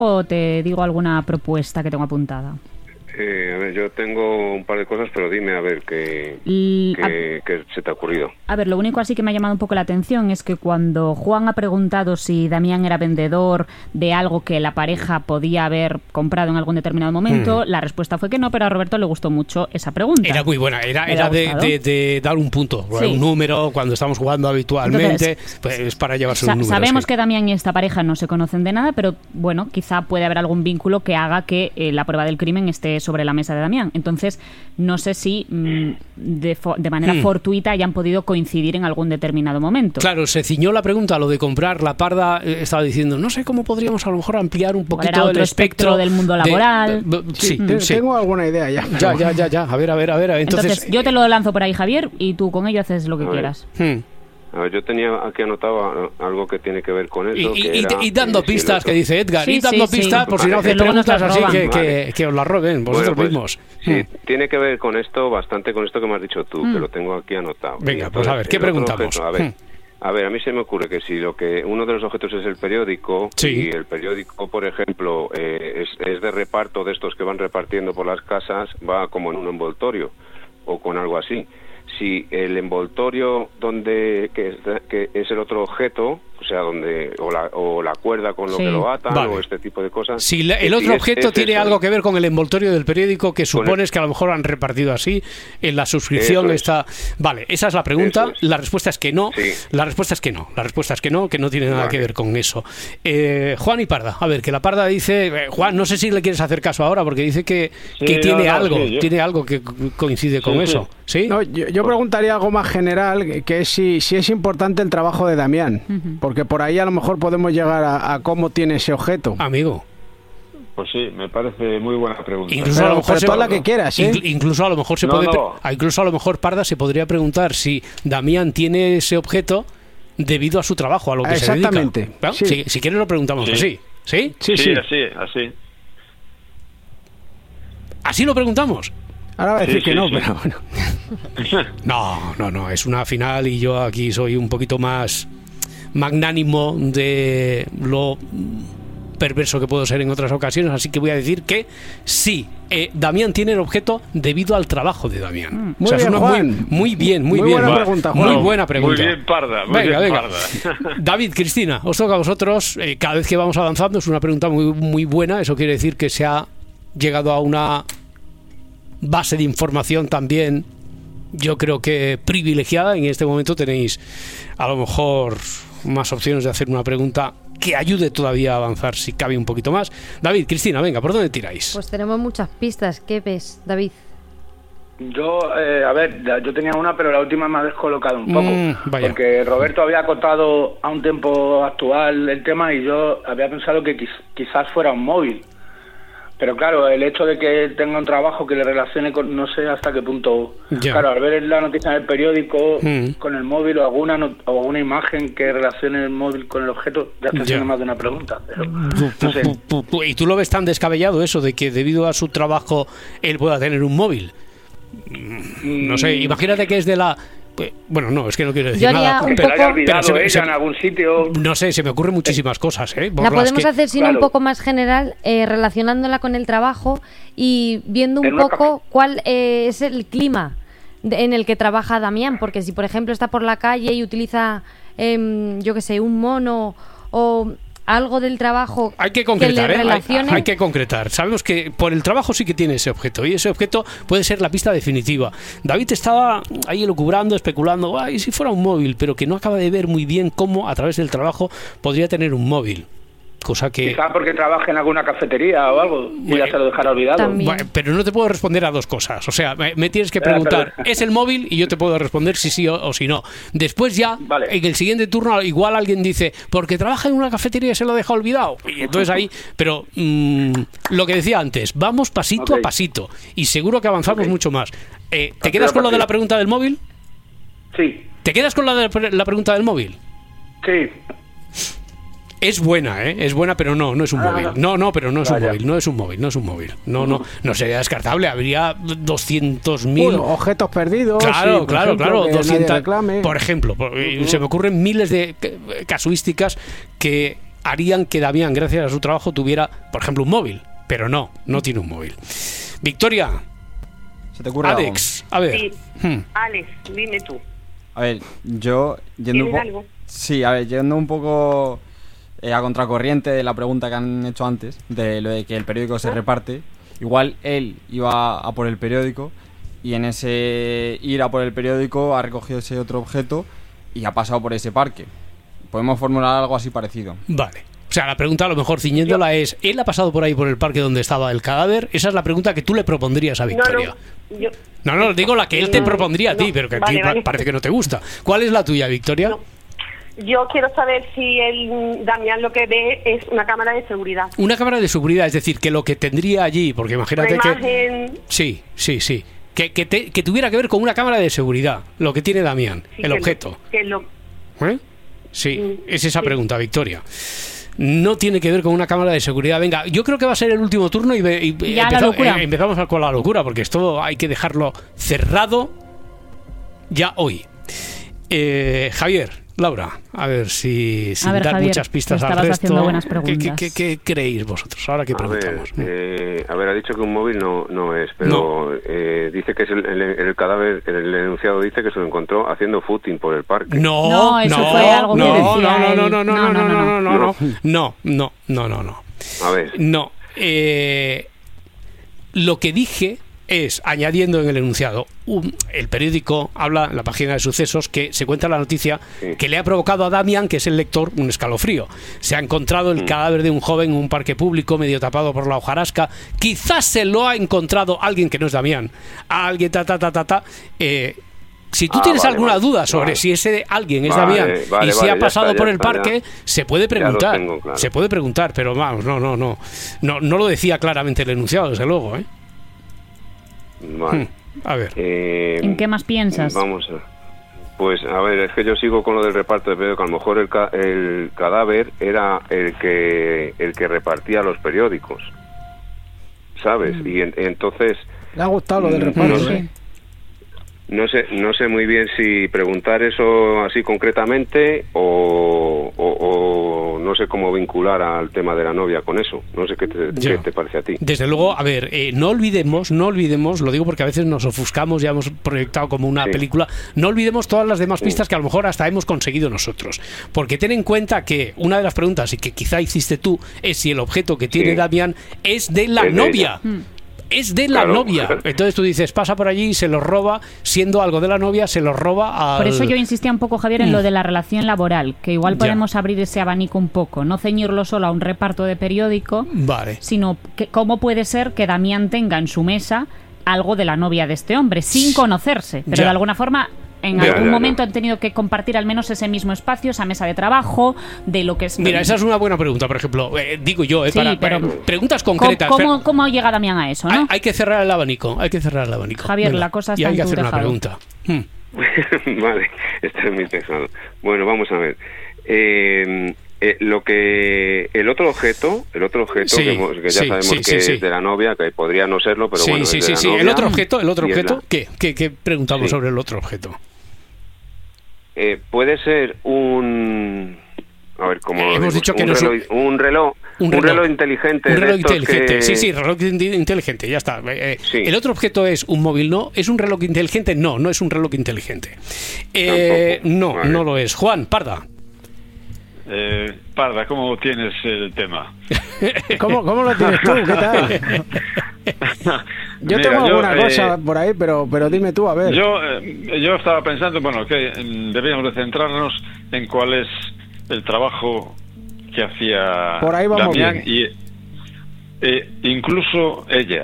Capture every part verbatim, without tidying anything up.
¿O te digo alguna propuesta que tengo apuntada? Eh, a ver, yo tengo un par de cosas, pero dime a ver qué, L- qué, qué se te ha ocurrido. A ver, lo único así que me ha llamado un poco la atención es que cuando Juan ha preguntado si Damián era vendedor de algo que la pareja podía haber comprado en algún determinado momento, mm. la respuesta fue que no, pero a Roberto le gustó mucho esa pregunta. Era muy buena, era, era de, de, de dar un punto, sí. un número, cuando estamos jugando habitualmente, Entonces, pues es para llevarse sa- un número. Sabemos sí. que Damián y esta pareja no se conocen de nada, pero bueno, quizá puede haber algún vínculo que haga que eh, la prueba del crimen esté sobre la mesa de Damián. Entonces, no sé si mmm, de, fo- de manera hmm. fortuita hayan podido coincidir en algún determinado momento. Claro, se ciñó la pregunta a lo de comprar. La Parda eh, estaba diciendo, no sé cómo podríamos a lo mejor ampliar un poquito era otro el espectro, espectro del mundo laboral. De, de, de, sí, sí, sí. Tengo alguna idea ya. Ya, ya, ya, ya. A ver, a ver, a ver. Entonces, Entonces yo te lo lanzo por ahí, Javier, y tú con ello haces lo que quieras. Hmm. A ver, yo tenía aquí anotado algo que tiene que ver con eso. Y, que y, era, y dando eh, pistas, si que dice Edgar, sí, y dando sí, pistas, sí. por si no hacéis preguntas así, que, que, que os la roben vosotros bueno, pues, mismos. Sí, hmm. tiene que ver con esto, bastante con esto que me has dicho tú, hmm. que lo tengo aquí anotado. Venga, Entonces, pues a ver, ¿qué preguntamos? Objeto, a ver, hmm. a ver, a mí se me ocurre que si lo que uno de los objetos es el periódico, sí. y el periódico, por ejemplo, eh, es, es de reparto de estos que van repartiendo por las casas, va como en un envoltorio, o con algo así. Si el envoltorio donde que es, que es el otro objeto, o sea, donde o la, o la cuerda con lo sí. que lo atan, vale. o este tipo de cosas. Si la, el otro si objeto es, tiene es algo que ver con el envoltorio del periódico, que supones el... que a lo mejor han repartido así, en la suscripción Eso está... Es. Vale, esa es la pregunta. Es. La respuesta es que no. Sí. La respuesta es que no. La respuesta es que no, que no tiene nada vale. que ver con eso. Eh, Juan y Parda. A ver, que la Parda dice... Eh, Juan, no sé si le quieres hacer caso ahora, porque dice que, sí, que tiene no, no, algo, sí, tiene algo que coincide sí, con sí. eso. ¿Sí? No, yo, yo preguntaría algo más general, que es si, si es importante el trabajo de Damián, uh-huh. porque por ahí a lo mejor podemos llegar a, a cómo tiene ese objeto. Amigo. Pues sí, me parece muy buena pregunta. Incluso pero, a lo mejor se, toda la que quieras, ¿eh? Incluso a lo mejor se no, puede, no. incluso a lo mejor Parda se podría preguntar si Damián tiene ese objeto debido a su trabajo, a lo que Exactamente. se dedica. ¿No? Sí. Si, si quieres lo preguntamos sí. así. ¿Sí? Sí, sí, sí, así, así. ¿Así lo preguntamos? Ahora va a decir sí, que sí, no, sí. pero bueno. No, no, no, es una final y yo aquí soy un poquito más magnánimo de lo perverso que puedo ser en otras ocasiones, así que voy a decir que sí, eh, Damián tiene el objeto debido al trabajo de Damián. Mm, muy, o sea, bien, Juan. Muy, muy bien, muy, muy bien. Buena pregunta, Juan. Muy buena pregunta. Muy bien, Parda. Muy venga, bien, venga. Parda. David, Cristina, os toca a vosotros. Eh, cada vez que vamos avanzando es una pregunta muy, muy buena. Eso quiere decir que se ha llegado a una base de información también, yo creo que privilegiada. En este momento tenéis a lo mejor más opciones de hacer una pregunta que ayude todavía a avanzar, si cabe un poquito más. David, Cristina, venga, ¿por dónde tiráis? Pues tenemos muchas pistas. ¿Qué ves, David? Yo, eh, a ver, yo tenía una, pero la última me ha descolocado un poco. Mm, vaya. Porque Roberto había acotado a un tiempo actual el tema y yo había pensado que quiz, quizás fuera un móvil. Pero claro, el hecho de que tenga un trabajo que le relacione con, no sé hasta qué punto. Ya. Claro, al ver la noticia en el periódico, mm. con el móvil o alguna not, o alguna imagen que relacione el móvil con el objeto, ya está siendo más de una pregunta. Pero, no sé. ¿Y tú lo ves tan descabellado eso de que debido a su trabajo él pueda tener un móvil? No sé, imagínate que es de la... Bueno, no, es que no quiero decir Yo nada. Un pero poco... haya olvidado pero se, ella se, en algún sitio. No sé, se me ocurren muchísimas cosas, ¿eh? La podemos que... hacer sino claro. un poco más general, eh, relacionándola con el trabajo y viendo un en poco caja. cuál eh, es el clima de, en el que trabaja Damián, porque si por ejemplo está por la calle y utiliza, eh, yo qué sé, un mono o algo del trabajo hay que concretar, que le ¿eh? relacione. Hay, hay que concretar. Sabemos que por el trabajo sí que tiene ese objeto y ese objeto puede ser la pista definitiva. David estaba ahí elucubrando, especulando, ay, si fuera un móvil, pero que no acaba de ver muy bien cómo a través del trabajo podría tener un móvil. Cosa que... Quizá porque trabaja en alguna cafetería o algo y ya se lo dejara olvidado. Bueno, pero no te puedo responder a dos cosas. O sea, me, me tienes que preguntar, ¿es el móvil? Y yo te puedo responder si sí o, o si no. Después ya, vale. en el siguiente turno, igual alguien dice, porque trabaja en una cafetería y se lo deja olvidado. Y entonces ahí, pero mmm, lo que decía antes, vamos pasito okay. a pasito. Y seguro que avanzamos okay. mucho más. Eh, ¿Te quedas con lo de la pregunta del móvil? Sí. ¿Te quedas con la de la pregunta del móvil? Sí. Es buena, ¿eh? Es buena, pero no, no es un ah, móvil. No, no, pero no es vaya. un móvil, no es un móvil, no es un móvil. No, no, no sería descartable, habría doscientos mil... Bueno, objetos perdidos. Claro, sí, claro, ejemplo, claro. doscientos, reclame. por ejemplo, por, uh-huh. se me ocurren miles de casuísticas que harían que Damián, gracias a su trabajo, tuviera, por ejemplo, un móvil. Pero no, no tiene un móvil. Victoria. ¿Se te ocurre Alex, algo? a ver. Sí. Hmm. Alex, dime tú. A ver, yo yendo un ¿Tienes poco... algo? Sí, a ver, yendo un poco eh, a contracorriente de la pregunta que han hecho antes, de lo de que el periódico se reparte, igual él iba a por el periódico y en ese ir a por el periódico ha recogido ese otro objeto y ha pasado por ese parque. Podemos formular algo así parecido. Vale. O sea, la pregunta a lo mejor ciñéndola es, ¿él ha pasado por ahí por el parque donde estaba el cadáver? Esa es la pregunta que tú le propondrías a Victoria. No, no, yo, No, no, digo la que él te No, propondría a ti, no, pero que a vale, ti vale. parece que no te gusta. ¿Cuál es la tuya, Victoria? No. yo quiero saber si el Damián lo que ve es una cámara de seguridad. Una cámara de seguridad, es decir, que lo que tendría allí, porque imagínate Una que... imagen... Sí, sí, sí. Que, que, te- que tuviera que ver con una cámara de seguridad, lo que tiene Damián, sí, el que objeto. Lo, que lo, ¿Eh? Sí, Mm, es esa sí. pregunta, Victoria. No tiene que ver con una cámara de seguridad. Venga, yo creo que va a ser el último turno y, ve- y Ya, la locura. eh, empezamos con la locura, porque esto hay que dejarlo cerrado ya hoy. Eh, Javier, Laura, a ver si sin A ver, dar Javier, muchas pistas que al estabas resto. haciendo buenas ¿qué, qué, preguntas. qué- qué creéis vosotros? Ahora que A ver, preguntamos. eh, a ver, ha dicho que un móvil no, no es, pero eh, dice que es el, el- el cadáver, el denunciado dice que se lo encontró haciendo footing por el parque. No, No, eso no, fue algo que no, decía no, no, él. no, no, no, no, no, no, no, no, no, No. no, no, no, no, no. A ver, No, eh, lo que dije es, añadiendo en el enunciado, un- el periódico habla en la página de sucesos que se cuenta la noticia Sí. que le ha provocado a Damián, que es el lector, un escalofrío. Se ha encontrado el Mm. cadáver de un joven en un parque público medio tapado por la hojarasca. Quizás se lo ha encontrado alguien que no es Damián. Alguien ta ta ta ta ta. Eh, si tú Ah, tienes vale, alguna vale, duda sobre vale. si ese alguien es Vale, Damián vale, y si vale, ha ya pasado está, por ya el está, parque, ya. se puede Ya lo preguntar. tengo claro. Se puede preguntar, pero vamos, no, no, no. No, no lo decía claramente el enunciado, desde luego, ¿eh? vale. A ver. Eh, ¿En qué más piensas? Vamos a... Pues a ver, es que yo sigo con lo del reparto de periódicos. A lo mejor el, ca- el cadáver era el que el que repartía los periódicos, ¿sabes? Mm. Y en- entonces Le ha gustado lo del Mm, reparto. no sé. ¿eh? no sé no sé muy bien si preguntar eso así concretamente o, o- o no sé cómo vincular al tema de la novia con eso. No sé qué te, Ya. qué te parece a ti. Desde luego, a ver, eh, no olvidemos, no olvidemos, lo digo porque a veces nos ofuscamos, ya hemos proyectado como una Sí. película, no olvidemos todas las demás Sí. pistas que a lo mejor hasta hemos conseguido nosotros. Porque ten en cuenta que una de las preguntas, y que quizá hiciste tú, es si el objeto que tiene Sí. Damián es de la Es de novia. Mm. Es de la Claro. novia. Entonces tú dices, pasa por allí y se lo roba, siendo algo de la novia, se lo roba al... Por eso yo insistía un poco, Javier, en lo de la relación laboral, que igual Ya. podemos abrir ese abanico un poco, no ceñirlo solo a un reparto de periódico, Vale. sino que cómo puede ser que Damián tenga en su mesa algo de la novia de este hombre, sin conocerse, pero Ya. de alguna forma en Ya, algún ya, ya. momento han tenido que compartir al menos ese mismo espacio, esa mesa de trabajo, de lo que es... Mira, esa es una buena pregunta, por ejemplo. Eh, digo yo, eh, Sí, para, pero- para- preguntas ¿Cómo, concretas. cómo, cómo llega Damián a eso, Hay, no? hay que cerrar el abanico, hay que cerrar el abanico. Javier, la cosa y está hay en que tu hacer una tejado. pregunta. Hmm. Vale, este es mi tejado. Bueno, vamos a ver. Eh, eh, lo que el otro objeto, el otro objeto Sí, que, hemos- que ya sí, sabemos sí, que sí, es sí. de la novia, que podría no serlo, pero sí, bueno, sí, es de sí, la sí. novia. El otro objeto, el otro Y es objeto, la- ¿qué? ¿Qué, qué preguntamos Sí. sobre el otro objeto? Eh, puede ser un, a ver, como Eh, hemos dicho que un, no es un- reloj, un reloj, Un un reloj. reloj inteligente, Un de reloj estos inteligente, que- sí, sí, reloj in- inteligente, ya está. Eh, eh, Sí. El otro objeto es un móvil, ¿no? ¿Es un reloj inteligente? No, no es un reloj inteligente. Eh, Tampoco. no, Vale. no lo es. Juan, Parda. Eh, Parda, ¿cómo tienes el tema? ¿Cómo, ¿Cómo lo tienes tú? ¿Qué tal? Yo Mira, tengo yo, alguna eh, cosa por ahí, pero, pero dime tú, a ver. Yo, eh, yo estaba pensando, bueno, que mm, debíamos de centrarnos en cuál es el trabajo que hacía Por ahí vamos Damián bien. y eh, incluso ella.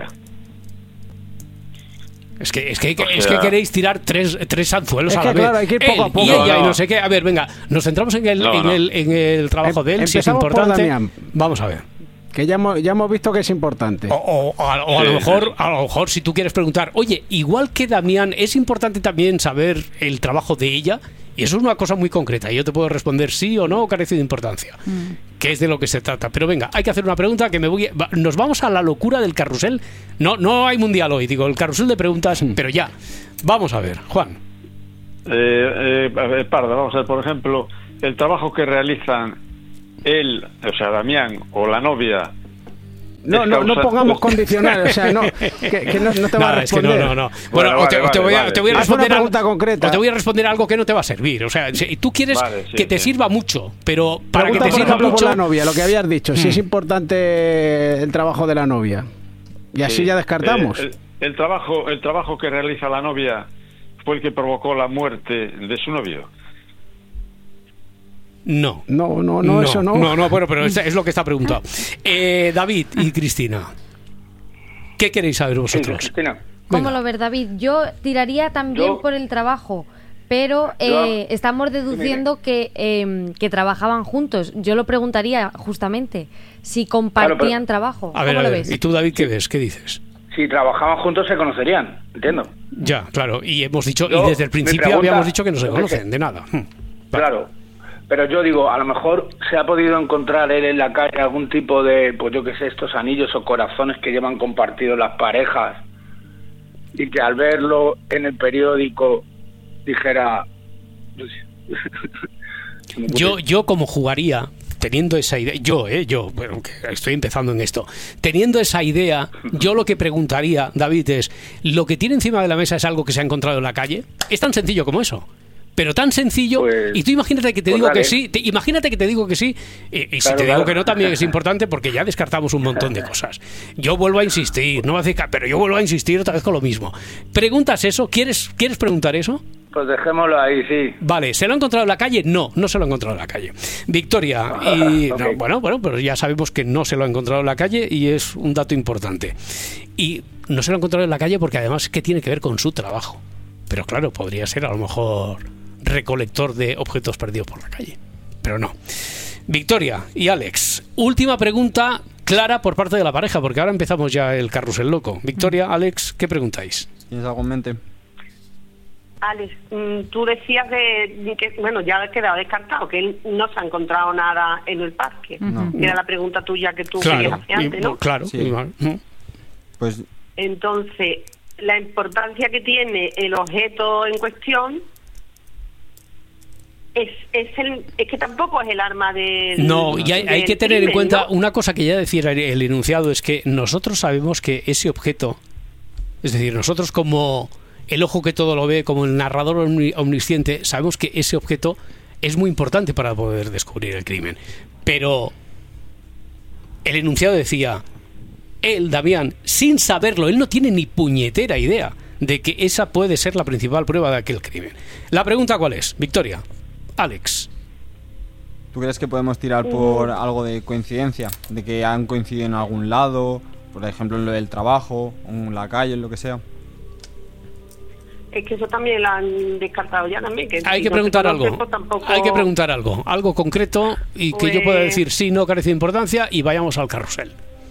Es que, es que, O es sea- que queréis tirar tres, tres anzuelos Es a que, la vez. claro, hay que ir poco a Él poco. Y ella, No, y no. no sé qué. A ver, venga, nos centramos en el, No, en no. el, en el trabajo Em- de él, si es empezamos por importante. Damián. Vamos a ver. Que ya hemos, ya hemos visto que es importante. O, o- o a, o a Sí, lo mejor, sí. a lo mejor, si tú quieres preguntar, oye, igual que Damián, es importante también saber el trabajo de ella. Y eso es una cosa muy concreta. Y yo te puedo responder sí o no, o carece de importancia. Que es de lo que se trata. Pero venga, hay que hacer una pregunta que me voy. a- va- Nos vamos a la locura del carrusel. No, no hay mundial hoy, digo, el carrusel de preguntas, pero ya. Vamos a ver, Juan. Eh, eh, a ver, Parda, vamos a ver, por ejemplo, el trabajo que realizan él, o sea, Damián o la novia... No, no, no pongamos condicionales, o sea, no, que, que no, no te va a responder. Es que no, no, no. Bueno, Bueno, o te, vale, o te voy a, vale, te voy a vale. responder Haz una pregunta algo, concreta. o te voy a responder algo que no te va a servir. O sea, si tú quieres Vale, sí, que te sí. sirva mucho, pero para Pregunta, que te por sirva ejemplo, mucho... con la novia, lo que habías dicho, si Hmm. es importante el trabajo de la novia. Y así Sí. ya descartamos. Eh, el, el trabajo, el trabajo que realiza la novia fue el que provocó la muerte de su novio. No. No, no, no, eso no. No, no, bueno, pero es, es lo que está preguntado. Eh, David y Cristina, ¿qué queréis saber vosotros? Sí, Cristina. ¿Cómo Venga. lo ves, David? Yo tiraría también Yo- por el trabajo, pero eh, Yo- estamos deduciendo que, eh, que trabajaban juntos. Yo lo preguntaría justamente si compartían Claro, pero- trabajo. A ver, ¿Cómo a lo ver, ves? ¿y tú, David, qué ves? ¿Qué dices? Si trabajaban juntos se conocerían, entiendo. Ya, claro, y hemos dicho, Yo, y desde el mi principio pregunta- habíamos dicho que no se yo qué conocen sé. de nada. Hmm. Vale. Claro. Pero yo digo, a lo mejor se ha podido encontrar él en la calle algún tipo de, pues yo qué sé, estos anillos o corazones que llevan compartidos las parejas y que al verlo en el periódico dijera... Yo, yo como jugaría, teniendo esa idea, yo, eh, yo, bueno, que estoy empezando en esto, teniendo esa idea, yo lo que preguntaría, David, es, ¿lo que tiene encima de la mesa es algo que se ha encontrado en la calle? Es tan sencillo como eso. Pero tan sencillo, Pues- y tú imagínate que te pues digo dale. que sí, te- imagínate que te digo que sí, y, y si Claro, te digo claro. que no también es importante porque ya descartamos un montón de cosas. Yo vuelvo a insistir, no me hace ca- pero yo vuelvo a insistir otra vez con lo mismo. ¿Preguntas eso? ¿Quieres, ¿quieres preguntar eso? Pues dejémoslo ahí, sí. Vale, ¿se lo ha encontrado en la calle? No, no se lo ha encontrado en la calle. Victoria, y Ok. no, bueno, bueno, pero ya sabemos que no se lo ha encontrado en la calle y es un dato importante. Y no se lo ha encontrado en la calle porque además es que tiene que ver con su trabajo. Pero claro, podría ser a lo mejor recolector de objetos perdidos por la calle. Pero no. Victoria y Alex, última pregunta clara por parte de la pareja, porque ahora empezamos ya el carrusel loco. Victoria, Alex, ¿qué preguntáis? ¿Tienes algo en mente? Alex, mm, tú decías de, que, bueno, ya ha quedado descartado, que él no se ha encontrado nada en el parque. No. Que era la pregunta tuya que tú querías Claro, hacer antes, y- ¿no? claro. Sí. y- mm. Pues Entonces, la importancia que tiene el objeto en cuestión es, es, el, es que tampoco es el arma del No, y hay, hay del que tener en crimen, cuenta ¿no? una cosa que ya decía el, el enunciado, es que nosotros sabemos que ese objeto, es decir, nosotros como el ojo que todo lo ve, como el narrador omni- omnisciente, sabemos que ese objeto es muy importante para poder descubrir el crimen. Pero el enunciado decía, él, Damián, sin saberlo, él no tiene ni puñetera idea de que esa puede ser la principal prueba de aquel crimen. La pregunta, ¿cuál es? Victoria, Alex. ¿tú crees que podemos tirar por algo de coincidencia? De que han coincidido en algún lado, por ejemplo en lo del trabajo, en la calle, en lo que sea. Es que eso también lo han descartado ya también. Que Hay si que no preguntar se conoce, algo. pues tampoco- Hay que preguntar algo. Algo concreto y que yo pueda Pues- decir sí, no carece de importancia y vayamos al carrusel.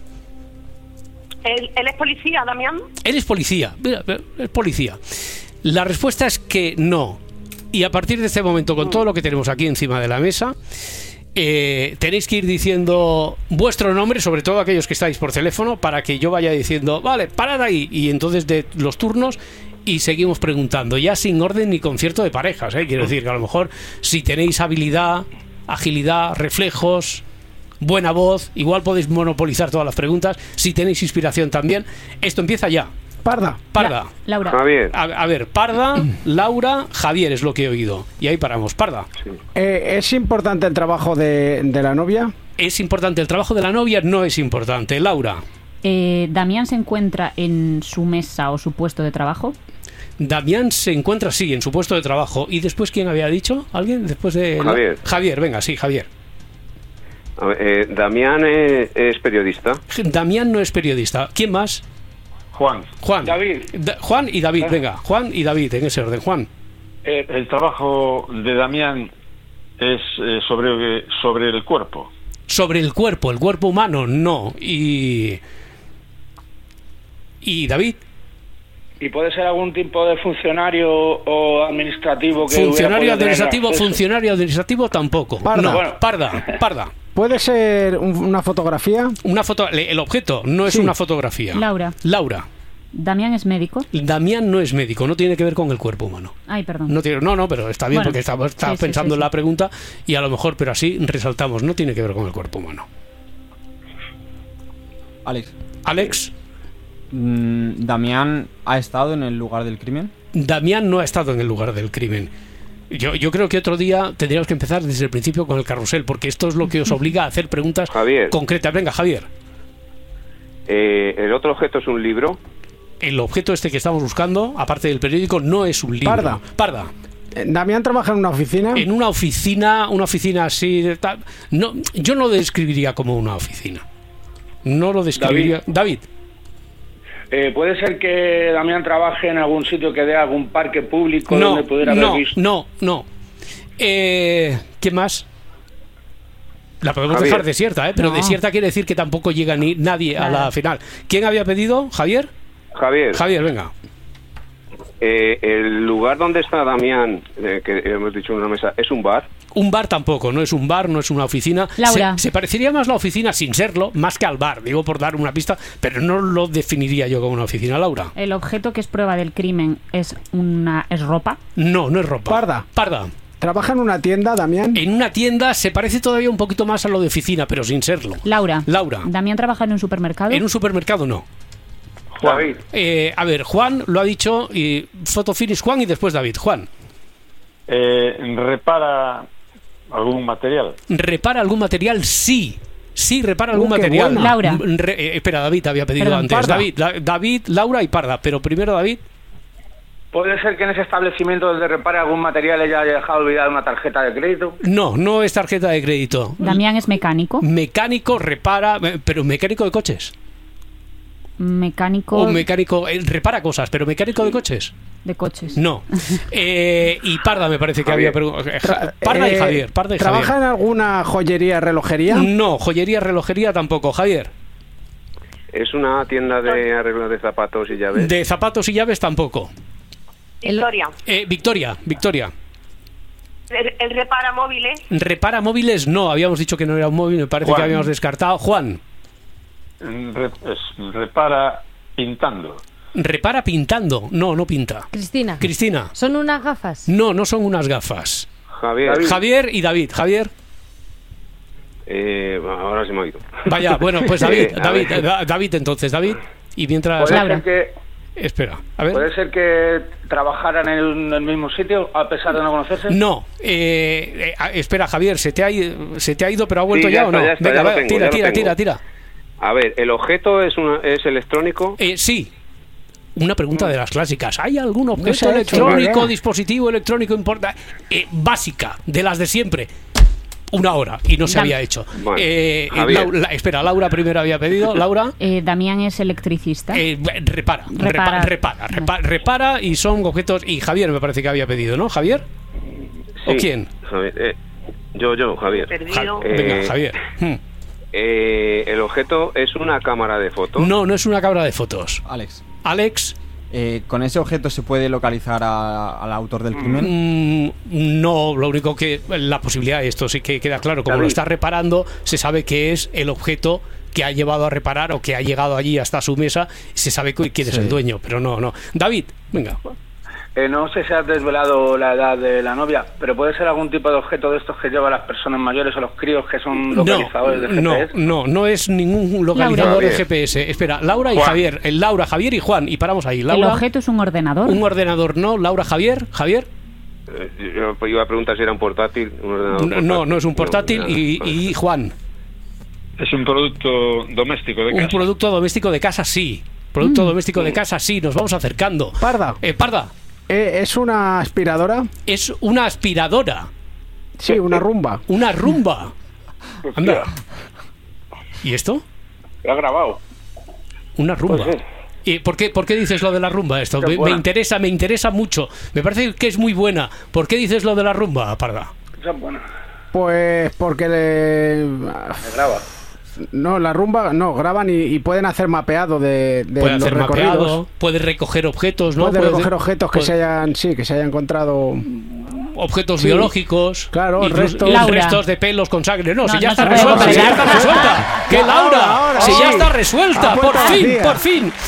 ¿Él, él es policía, Damián? Él es policía. Mira, es policía. La respuesta es que no. Y a partir de este momento, con todo lo que tenemos aquí encima de la mesa, eh, tenéis que ir diciendo vuestro nombre, sobre todo aquellos que estáis por teléfono, para que yo vaya diciendo, vale, parad ahí. Y entonces de los turnos y seguimos preguntando, ya sin orden ni concierto de parejas, ¿eh? Quiero decir que a lo mejor si tenéis habilidad, agilidad, reflejos, buena voz, igual podéis monopolizar todas las preguntas. Si tenéis inspiración también, esto empieza ya. Parda. Parda. La- Laura. Javier, A, a ver, Parda, Laura, Javier es lo que he oído. Y ahí paramos. Parda. Eh, ¿Es importante el trabajo de, de la novia? ¿Es importante el trabajo de la novia? No es importante. Laura. Eh, ¿Damián se encuentra en su mesa o su puesto de trabajo? Damián se encuentra, sí, en su puesto de trabajo. ¿Y después quién había dicho? ¿Alguien? Después de... Javier. Javier, venga, sí, Javier. a ver, eh, Damián eh, es periodista. Damián no es periodista. ¿Quién más? Juan, Juan. David. Da- Juan y David, venga. Juan y David, en ese orden. Juan. eh, el trabajo de Damián es eh, sobre, sobre el cuerpo. Sobre el cuerpo, el cuerpo humano, no. Y... ¿Y David? ¿Y puede ser algún tipo de funcionario o administrativo que Funcionario hubiera podido tener administrativo, acceso? funcionario administrativo tampoco. Parda. No, Bueno. parda, parda. ¿Puede ser un- una fotografía? Una foto, el objeto no es Sí. una fotografía. Laura. Laura. ¿Damián es médico? Damián no es médico, no tiene que ver con el cuerpo humano. Ay, perdón. No, tiene, no, no, pero está bien, Bueno, porque estaba, estaba sí, sí, pensando sí, en la sí. pregunta y a lo mejor, pero así resaltamos, no tiene que ver con el cuerpo humano. Alex. Alex, Mm, ¿Damián ha estado en el lugar del crimen? Damián no ha estado en el lugar del crimen. Yo, yo creo que otro día tendríamos que empezar desde el principio con el carrusel, porque esto es lo que os obliga a hacer preguntas Javier. concretas. Venga, Javier. Eh, el otro objeto es un libro. El objeto este que estamos buscando, aparte del periódico, no es un libro. Parda. Parda. Eh, ¿Damián trabaja en una oficina? En una oficina, una oficina así de tal. No, yo no lo describiría como una oficina. No lo describiría. David. Eh, ¿Puede ser que Damián trabaje en algún sitio que dé algún parque público No, donde pudiera haber no, visto? no, no. Eh, ¿Qué más? La podemos Javier. dejar desierta, ¿eh? Pero No. desierta quiere decir que tampoco llega ni nadie a la Claro. final. ¿Quién había pedido? ¿Javier? Javier, Javier, venga. eh, el lugar donde está Damián, eh, que hemos dicho en una mesa, ¿es un bar? Un bar tampoco, no es un bar, no es una oficina. Laura. Se, se parecería más la oficina sin serlo, más que al bar, digo por dar una pista, pero no lo definiría yo como una oficina, Laura. ¿El objeto que es prueba del crimen es una es ropa? No, no es ropa. Parda. Parda. ¿Trabaja en una tienda, Damián? En una tienda se parece todavía un poquito más a lo de oficina, pero sin serlo. Laura. Laura. ¿Damián trabaja en un supermercado? En un supermercado no. David, Eh, a ver, Juan lo ha dicho, y photo finish Juan y después David. Juan, Eh, repara algún material. ¿repara algún material? Sí. Sí, repara algún Uh, qué material. bueno. Laura. Mm, re- eh, espera, David había pedido Perdón, antes. Parda. David, la- David, Laura y Parda. Pero primero David. ¿Puede ser que en ese establecimiento donde repare algún material ella haya dejado olvidada una tarjeta de crédito? No, no es tarjeta de crédito. ¿Damián es mecánico? Mecánico repara, eh, pero mecánico de coches. Mecánico O mecánico, eh, repara cosas, pero mecánico de coches. de coches. No. Eh, y Parda me parece que había. Javier. pero- eh, Ja- Parda y Eh, Javier. Parda y ¿Trabaja Javier. en alguna joyería, relojería? No, joyería, relojería tampoco. Javier. ¿es una tienda de arreglo de zapatos y llaves? De zapatos y llaves tampoco. Victoria. Eh, Victoria, Victoria. ¿El, el repara móviles? Repara móviles, no, habíamos dicho que no era un móvil, me parece Juan. que habíamos descartado. Juan, Re- es- repara pintando. repara pintando, no, no pinta. Cristina. Cristina, ¿Son unas gafas? no, no son unas gafas. Javier, Javier y David, Javier. eh, ahora se me ha ido. Vaya, bueno, pues David, Eh, a David, ver. Da- David entonces, David. Y mientras... ¿Puede Laura. ser, que, Espera, a ver. ¿Puede ser que trabajaran en el, en el mismo sitio a pesar de no conocerse? No, eh, eh, a- espera, Javier, ¿se te, ha, ido- ¿se te ha ido pero ha vuelto Sí, ya, ya o no? está, ya está, Venga, ya lo va, tengo, tira, ya lo tira, tengo. tira, tira. A ver, ¿el objeto es, una, es electrónico? Eh, sí. Una pregunta de las clásicas. ¿Hay algún se objeto ha hecho, electrónico, ¿verdad? dispositivo electrónico importante? Eh, básica, de las de siempre. Una hora y no se Dam- había hecho. Bueno, Eh, eh, Javier. Lau- la- espera, Laura primero había pedido. Laura. Eh, ¿Damián es electricista? Eh, repara, repara, Repara. repara, repara, repara y son objetos. Y Javier me parece que había pedido, ¿no? ¿Javier? ¿O Sí, quién? Javier, eh, yo, yo, Javier. Perdido. Eh, Venga, Javier. Hmm. Eh, ¿El objeto es una cámara de fotos? No, no es una cámara de fotos. Alex. Alex, Eh, ¿Con ese objeto se puede localizar a- al autor del crimen? mm, no, lo único que la posibilidad, esto sí que queda claro, como lo David. está reparando, se sabe que es el objeto que ha llevado a reparar o que ha llegado allí hasta su mesa, se sabe cu- quién es Sí. el dueño, pero no, no. David, venga. Eh, no sé si has desvelado la edad de la novia, pero puede ser algún tipo de objeto de estos que llevan las personas mayores o los críos que son localizadores de no, G P S. no, no es ningún localizador Laura. de G P S. Espera, Laura y Juan. Javier. El Laura, Javier y Juan. Y paramos ahí. ¿El Laura, objeto es un ordenador? un ordenador, no. Laura, Javier, Javier. Eh, yo iba a preguntar si era un portátil. Un ordenador No, portátil. no, no es un portátil. No, Y, vale. y Juan, Es un producto doméstico de un casa. producto doméstico de casa, sí. Producto Mm. doméstico de casa, sí. Nos vamos acercando. Parda. Eh, Parda, Eh, ¿Es una aspiradora? es una aspiradora. Sí, una rumba. Una rumba. Anda. ¿Y esto? Lo ha grabado. Una rumba. Pues sí. ¿Y por qué, por qué dices lo de la rumba esto? Qué Me, me buena. interesa, me interesa mucho. Me parece que es muy buena. ¿Por qué dices lo de la rumba, Parda? Esa es buena. Pues porque le... Me graba. No, la rumba, no, graban y, y pueden hacer mapeado de, de Puede los hacer recorridos. mapeado, puede recoger objetos, ¿no? Puede recoger objetos que puede- se hayan, sí, que se hayan encontrado. objetos Sí. biológicos, Claro, incluso restos. Laura. restos de pelos con sangre. No, No, si ya no está se puede resuelta, si ya comparar. está resuelta. ¡Que Ahora, Laura! ahora, si sí. ya está resuelta, A por puerta fin, vacía. por fin.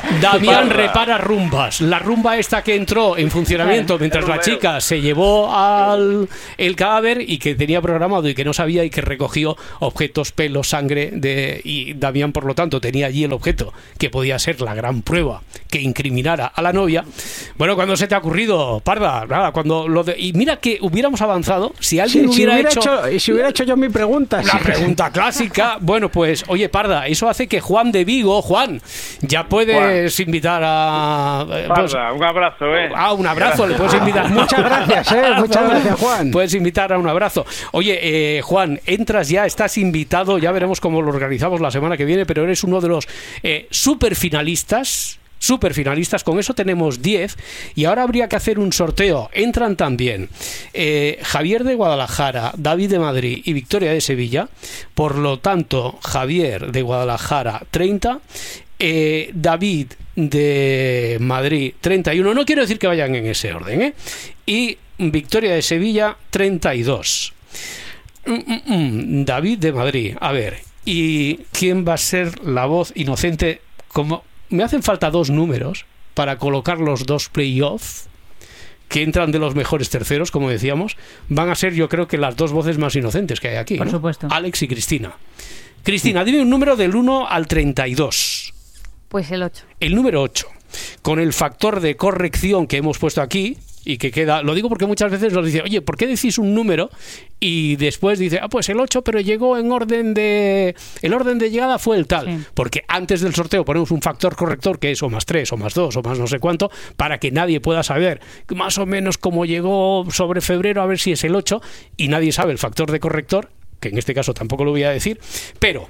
Damián repara rumbas. La rumba esta que entró en funcionamiento mientras la chica se llevó al el cadáver y que tenía programado y que no sabía y que recogió objetos, pelos, sangre de y Damián, por lo tanto, tenía allí el objeto que podía ser la gran prueba que incriminara a la novia. Bueno, ¿cuándo se te ha ocurrido, Parda? Nada, cuando lo de... Y mira que hubiéramos avanzado si alguien sí, hubiera, si hubiera hecho... hecho... Y si hubiera hecho yo mi pregunta. La sí. pregunta clásica. Bueno, pues, oye, Parda, eso hace que Juan de Vigo, Juan, ya puedes Juan. invitar a... Eh, Parda, pues, un abrazo, ¿eh? Ah, un abrazo, le puedes invitar. Muchas gracias, ¿eh? Muchas gracias, Juan. Puedes invitar a un abrazo. Oye, eh, Juan, entras ya, estás invitado, ya veremos cómo lo organizamos la semana que viene, pero eres uno de los eh, super finalistas. Super finalistas, con eso tenemos diez y ahora habría que hacer un sorteo. Entran también eh, Javier de Guadalajara, David de Madrid y Victoria de Sevilla. Por lo tanto, Javier de Guadalajara treinta, eh, David de Madrid treinta y uno, no quiero decir que vayan en ese orden, ¿eh? Y Victoria de Sevilla treinta y dos. mm, mm, mm, David de Madrid, a ver, ¿y quién va a ser la voz inocente? Como me hacen falta dos números para colocar los dos playoffs que entran de los mejores terceros, como decíamos, van a ser, yo creo, que las dos voces más inocentes que hay aquí. Por ¿no? supuesto. Alex y Cristina. Cristina, dime un número del uno al treinta y dos. Pues el ocho. El número ocho. Con el factor de corrección que hemos puesto aquí y que queda... Lo digo porque muchas veces nos dicen, oye, ¿por qué decís un número? Y después dice, ah, pues el ocho, pero llegó en orden de... El orden de llegada fue el tal. Sí. Porque antes del sorteo ponemos un factor corrector que es o más tres, o más dos, o más no sé cuánto, para que nadie pueda saber más o menos cómo llegó sobre febrero, a ver si es el ocho, y nadie sabe el factor de corrector, que en este caso tampoco lo voy a decir, pero...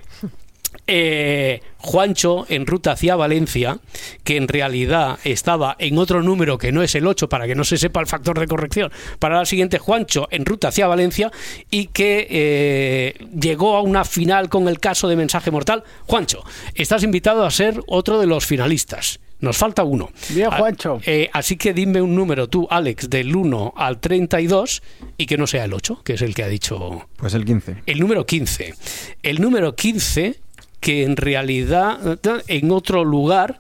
Eh, Juancho en ruta hacia Valencia, que en realidad estaba en otro número que no es el ocho, para que no se sepa el factor de corrección para la siguiente, Juancho en ruta hacia Valencia, y que eh, llegó a una final con el caso de Mensaje Mortal. Juancho, estás invitado a ser otro de los finalistas. Nos falta uno. Bien, Juancho. Eh, así que dime un número tú, Alex, del uno al treinta y dos, y que no sea el ocho, que es el que ha dicho... Pues el quince. El número quince. El número quince... que en realidad en otro lugar,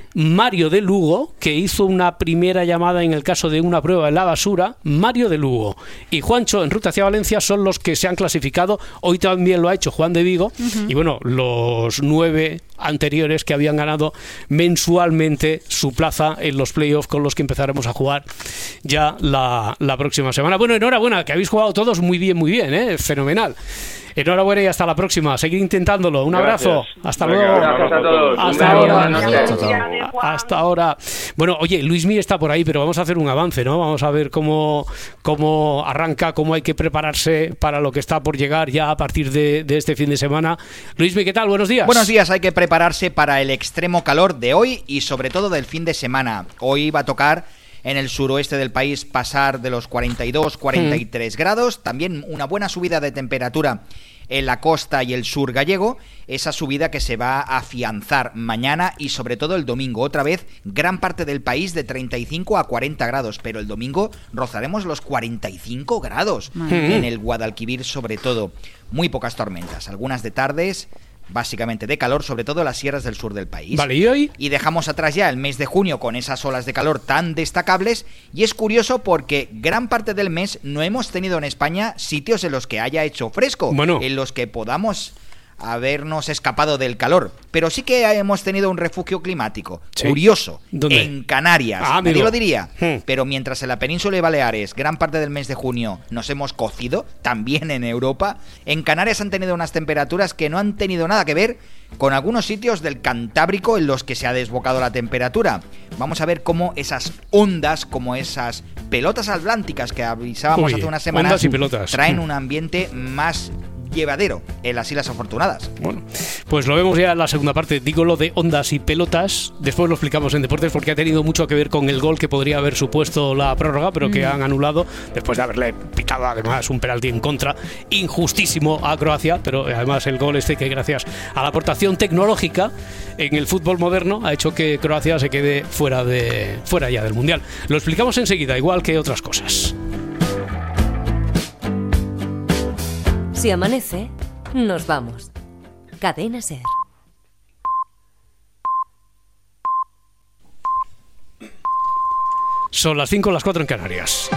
Mario de Lugo, que hizo una primera llamada en el caso de una prueba en la basura, Mario de Lugo y Juancho en ruta hacia Valencia son los que se han clasificado. Hoy también lo ha hecho Juan de Vigo. Uh-huh. Y bueno, los nueve anteriores que habían ganado mensualmente su plaza en los playoffs, con los que empezaremos a jugar ya la, la próxima semana. Bueno, enhorabuena, que habéis jugado todos muy bien, muy bien, ¿eh? Fenomenal. Enhorabuena y hasta la próxima. Seguir intentándolo. Un abrazo. Gracias. Hasta Venga, luego. Gracias a todos. Hasta ahora. Gracias. Hasta ahora. Bueno, oye, Luismi está por ahí, pero vamos a hacer un avance, ¿no? Vamos a ver cómo, cómo arranca, cómo hay que prepararse para lo que está por llegar ya a partir de, de este fin de semana. Luismi, ¿qué tal? Buenos días. Buenos días. Hay que prepararse para el extremo calor de hoy y sobre todo del fin de semana. Hoy va a tocar en el suroeste del país pasar de los cuarenta y dos, cuarenta y tres mm. grados. También una buena subida de temperatura en la costa y el sur gallego, esa subida que se va a afianzar mañana y sobre todo el domingo. Otra vez, gran parte del país de treinta y cinco a cuarenta grados, pero el domingo rozaremos los cuarenta y cinco grados mm. en el Guadalquivir sobre todo. Muy pocas tormentas, algunas de tardes, básicamente de calor, sobre todo en las sierras del sur del país. Vale, ¿y hoy? Y dejamos atrás ya el mes de junio con esas olas de calor tan destacables, y es curioso porque gran parte del mes no hemos tenido en España sitios en los que haya hecho fresco, bueno. en los que podamos habernos escapado del calor, pero sí que hemos tenido un refugio climático. ¿Sí? Curioso. ¿Dónde? En Canarias. Ah, nadie lo diría. Hmm. Pero mientras en la península de Baleares gran parte del mes de junio nos hemos cocido, también en Europa, en Canarias han tenido unas temperaturas que no han tenido nada que ver con algunos sitios del Cantábrico en los que se ha desbocado la temperatura. Vamos a ver cómo esas ondas, como esas pelotas atlánticas que avisábamos Uy, hace unas semanas, ondas y pelotas. traen un ambiente más llevadero en las Islas Afortunadas. Bueno, pues lo vemos ya en la segunda parte. Digo lo de ondas y pelotas, después lo explicamos en deportes porque ha tenido mucho que ver con el gol que podría haber supuesto la prórroga, pero que mm. han anulado después de haberle pitado además un penalti en contra injustísimo a Croacia, pero además el gol este que gracias a la aportación tecnológica en el fútbol moderno ha hecho que Croacia se quede fuera de fuera ya del Mundial. Lo explicamos enseguida, igual que otras cosas. Si amanece, nos vamos. Cadena Ser. Son las cinco, las cuatro en Canarias.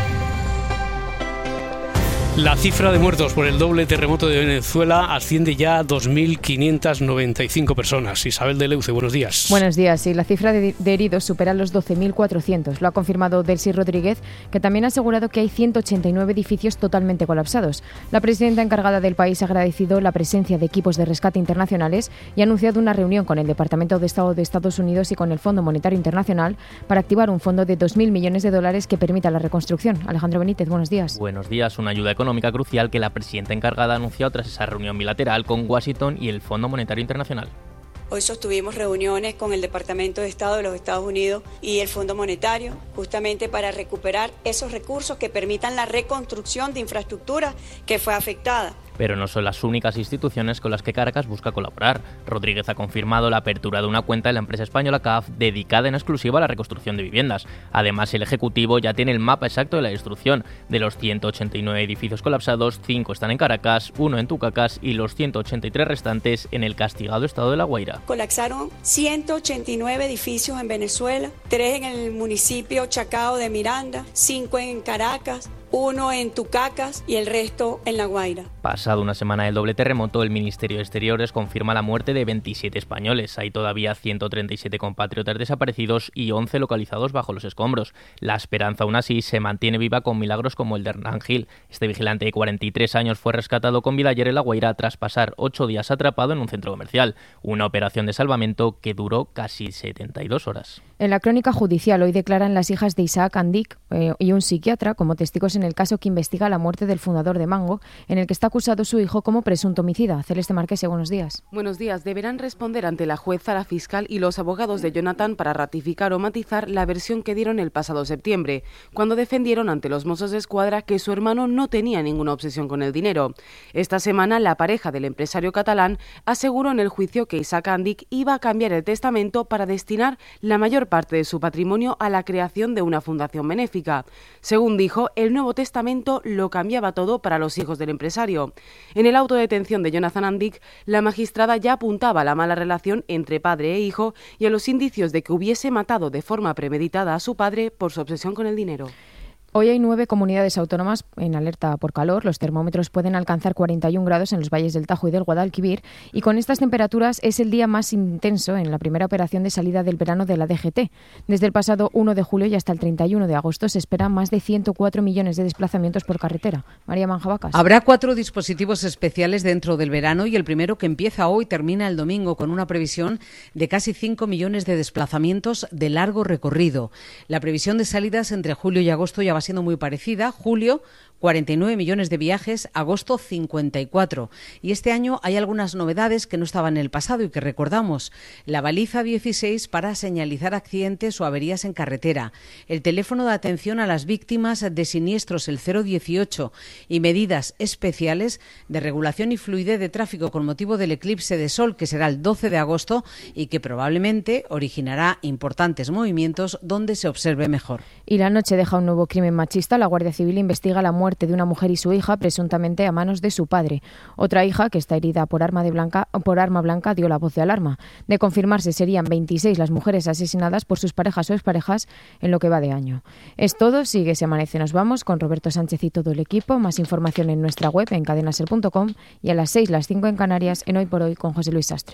La cifra de muertos por el doble terremoto de Venezuela asciende ya a dos mil quinientas noventa y cinco personas. Isabel de Leuce, buenos días. Buenos días. Y la cifra de, de heridos supera los doce mil cuatrocientos. Lo ha confirmado Delcy Rodríguez, que también ha asegurado que hay ciento ochenta y nueve edificios totalmente colapsados. La presidenta encargada del país ha agradecido la presencia de equipos de rescate internacionales y ha anunciado una reunión con el Departamento de Estado de Estados Unidos y con el Fondo Monetario Internacional para activar un fondo de dos mil millones de dólares que permita la reconstrucción. Alejandro Benítez, buenos días. Buenos días. Una ayuda económica crucial que la presidenta encargada ha anunciado tras esa reunión bilateral con Washington y el Fondo Monetario Internacional. Hoy sostuvimos reuniones con el Departamento de Estado de los Estados Unidos y el Fondo Monetario, justamente para recuperar esos recursos que permitan la reconstrucción de infraestructura que fue afectada. Pero no son las únicas instituciones con las que Caracas busca colaborar. Rodríguez ha confirmado la apertura de una cuenta de la empresa española C A F dedicada en exclusiva a la reconstrucción de viviendas. Además, el Ejecutivo ya tiene el mapa exacto de la destrucción. De los ciento ochenta y nueve edificios colapsados, cinco están en Caracas, uno en Tucacas y los ciento ochenta y tres restantes en el castigado estado de La Guaira. Colapsaron ciento ochenta y nueve edificios en Venezuela, tres en el municipio Chacao de Miranda, cinco en Caracas, uno en Tucacas y el resto en La Guaira. Pasado una semana del doble terremoto, el Ministerio de Exteriores confirma la muerte de veintisiete españoles. Hay todavía ciento treinta y siete compatriotas desaparecidos y once localizados bajo los escombros. La esperanza, aún así, se mantiene viva con milagros como el de Hernán Gil. Este vigilante de cuarenta y tres años fue rescatado con vida ayer en La Guaira tras pasar ocho días atrapado en un centro comercial. Una operación de salvamento que duró casi setenta y dos horas. En la crónica judicial hoy declaran las hijas de Isaac Andic eh, y un psiquiatra como testigos en el caso que investiga la muerte del fundador de Mango, en el que está acusado su hijo como presunto homicida. Celeste Marquese, buenos días. Buenos días. Deberán responder ante la jueza, la fiscal y los abogados de Jonathan para ratificar o matizar la versión que dieron el pasado septiembre, cuando defendieron ante los Mossos de Escuadra que su hermano no tenía ninguna obsesión con el dinero. Esta semana, la pareja del empresario catalán aseguró en el juicio que Isaac Andic iba a cambiar el testamento para destinar la mayor parte de su patrimonio a la creación de una fundación benéfica. Según dijo, el nuevo testamento lo cambiaba todo para los hijos del empresario. En el auto de detención de Jonathan Andic, la magistrada ya apuntaba a la mala relación entre padre e hijo y a los indicios de que hubiese matado de forma premeditada a su padre por su obsesión con el dinero. Hoy hay nueve comunidades autónomas en alerta por calor. Los termómetros pueden alcanzar cuarenta y un grados en los valles del Tajo y del Guadalquivir. Y con estas temperaturas es el día más intenso en la primera operación de salida del verano de la D G T. Desde el pasado uno de julio y hasta el treinta y uno de agosto se esperan más de ciento cuatro millones de desplazamientos por carretera. María Manjabacas. Habrá cuatro dispositivos especiales dentro del verano y el primero, que empieza hoy, termina el domingo con una previsión de casi cinco millones de desplazamientos de largo recorrido. La previsión de salidas entre julio y agosto ya va siendo muy parecida. Julio, cuarenta y nueve millones de viajes, agosto cincuenta y cuatro. Y este año hay algunas novedades que no estaban en el pasado y que recordamos. La baliza dieciséis para señalizar accidentes o averías en carretera, el teléfono de atención a las víctimas de siniestros, el cero dieciocho, y medidas especiales de regulación y fluidez de tráfico con motivo del eclipse de sol, que será el doce de agosto y que probablemente originará importantes movimientos donde se observe mejor. Y la noche deja un nuevo crimen machista. La Guardia Civil investiga la muerte de una mujer y su hija, presuntamente a manos de su padre. Otra hija, que está herida por arma, de blanca, por arma blanca, dio la voz de alarma. De confirmarse, serían veintiséis las mujeres asesinadas por sus parejas o exparejas en lo que va de año. Es todo. Sigue Se Amanece. Nos vamos con Roberto Sánchez y todo el equipo. Más información en nuestra web, en cadena ser punto com, y a las seis, las cinco en Canarias, en Hoy por Hoy con José Luis Sastre.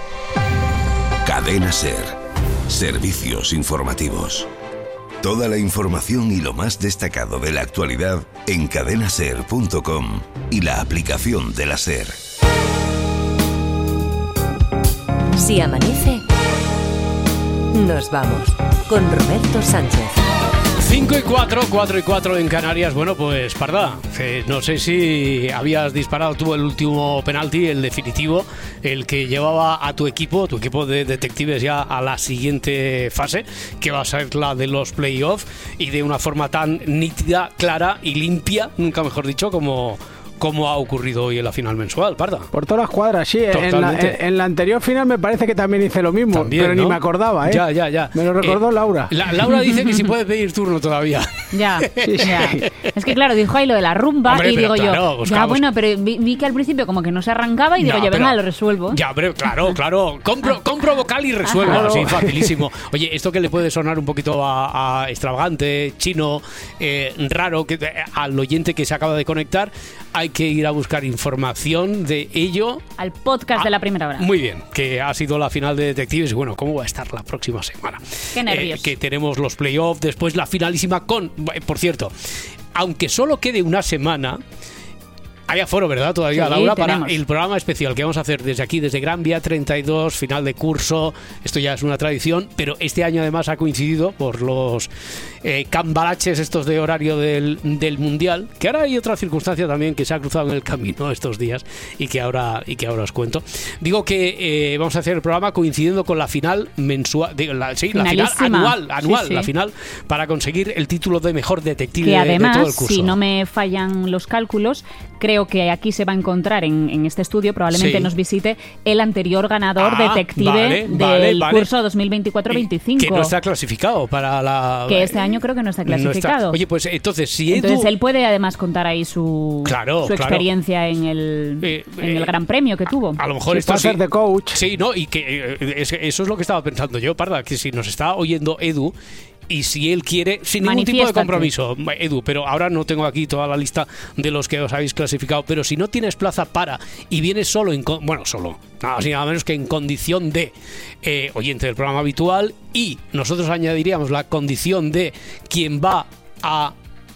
Cadena Ser. Servicios informativos. Toda la información y lo más destacado de la actualidad en cadena ser punto com y la aplicación de la SER. Si amanece, nos vamos con Roberto Sánchez. cinco y cuatro, cuatro y cuatro en Canarias. Bueno, pues Parda, eh, no sé si habías disparado tú el último penalti, el definitivo, el que llevaba a tu equipo, tu equipo de detectives ya a la siguiente fase, que va a ser la de los playoffs, y de una forma tan nítida, clara y limpia, nunca mejor dicho, como como ha ocurrido hoy en la final mensual, Parda. Por todas las cuadras, sí. En la, en, en la anterior final me parece que también hice lo mismo, también, pero ¿no? ni me acordaba, ¿eh? Ya, ya, ya. Me lo recordó eh, Laura. La, Laura dice que si puede pedir turno todavía. Ya, sí, sí. ya. Es que claro, dijo ahí lo de la rumba. Hombre, y digo claro, yo, buscamos. ya bueno, pero vi, vi que al principio como que no se arrancaba y digo no, yo, venga, lo resuelvo. Ya, pero claro, claro. Compro, compro vocal y resuelvo. Claro. Sí, facilísimo. Oye, esto que le puede sonar un poquito a, a extravagante, chino, eh, raro, que al oyente que se acaba de conectar, hay que ir a buscar información de ello. Al podcast ah, de la primera hora. Muy bien, que ha sido la final de Detectives. Bueno, ¿cómo va a estar la próxima semana? Qué nervios. Eh, que tenemos los playoffs, después la finalísima con... Por cierto, aunque solo quede una semana... Hay aforo, ¿verdad? Todavía, sí, Laura, tenemos. Para el programa especial que vamos a hacer desde aquí, desde Gran Vía treinta y dos, final de curso. Esto ya es una tradición, pero este año además ha coincidido por los eh, cambalaches estos de horario del, del Mundial, que ahora hay otra circunstancia también que se ha cruzado en el camino estos días y que ahora, y que ahora os cuento. Digo que eh, vamos a hacer el programa coincidiendo con la final mensual, digo, la, sí, la final anual, anual sí, sí. la final, para conseguir el título de mejor detective que además, de todo el curso. Si no me fallan los cálculos, creo que aquí se va a encontrar en, en este estudio, probablemente sí. nos visite el anterior ganador ah, detective vale, del vale, vale. curso dos mil veinticuatro veinticinco. Que no está clasificado para la... Que este año creo que no está clasificado. No está. Oye, pues entonces si Edu... Entonces él puede además contar ahí su, claro, su claro. experiencia en el, eh, en el eh, Gran Premio que tuvo. A lo mejor sí, esto sí. de coach. Sí, no, y que eh, es, eso es lo que estaba pensando yo, Parda, que si nos está oyendo Edu... Y si él quiere, sin ningún tipo de compromiso, Edu, pero ahora no tengo aquí toda la lista de los que os habéis clasificado, pero si no tienes plaza para y vienes solo, en, bueno, solo, nada, nada menos que en condición de eh, oyente del programa habitual, y nosotros añadiríamos la condición de quien va a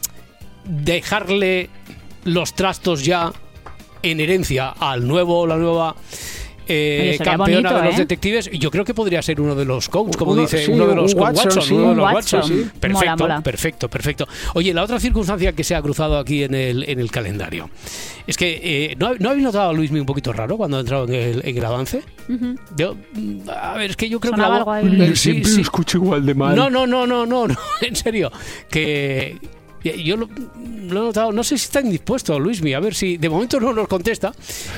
dejarle los trastos ya en herencia al nuevo, la nueva... Eh, Oye, campeona bonito, de los ¿eh? detectives, yo creo que podría ser uno de los coaches, como uno, dice sí, uno de los un Watson, Watson, sí, uno de los Watson, Watson. Sí. Perfecto, mola, mola. perfecto, perfecto. Oye, la otra circunstancia que se ha cruzado aquí en el, en el calendario es que eh, ¿no, ¿no habéis notado a Luismi un poquito raro cuando ha entrado en el, en el avance? Uh-huh. Yo, a ver, es que yo creo Sonaba que algo ahí. el, siempre sí, sí. lo escucho igual de mal. No, no, no, no, no, no en serio, que yo lo, lo he notado, no sé si está indispuesto Luismi, a ver si de momento no nos contesta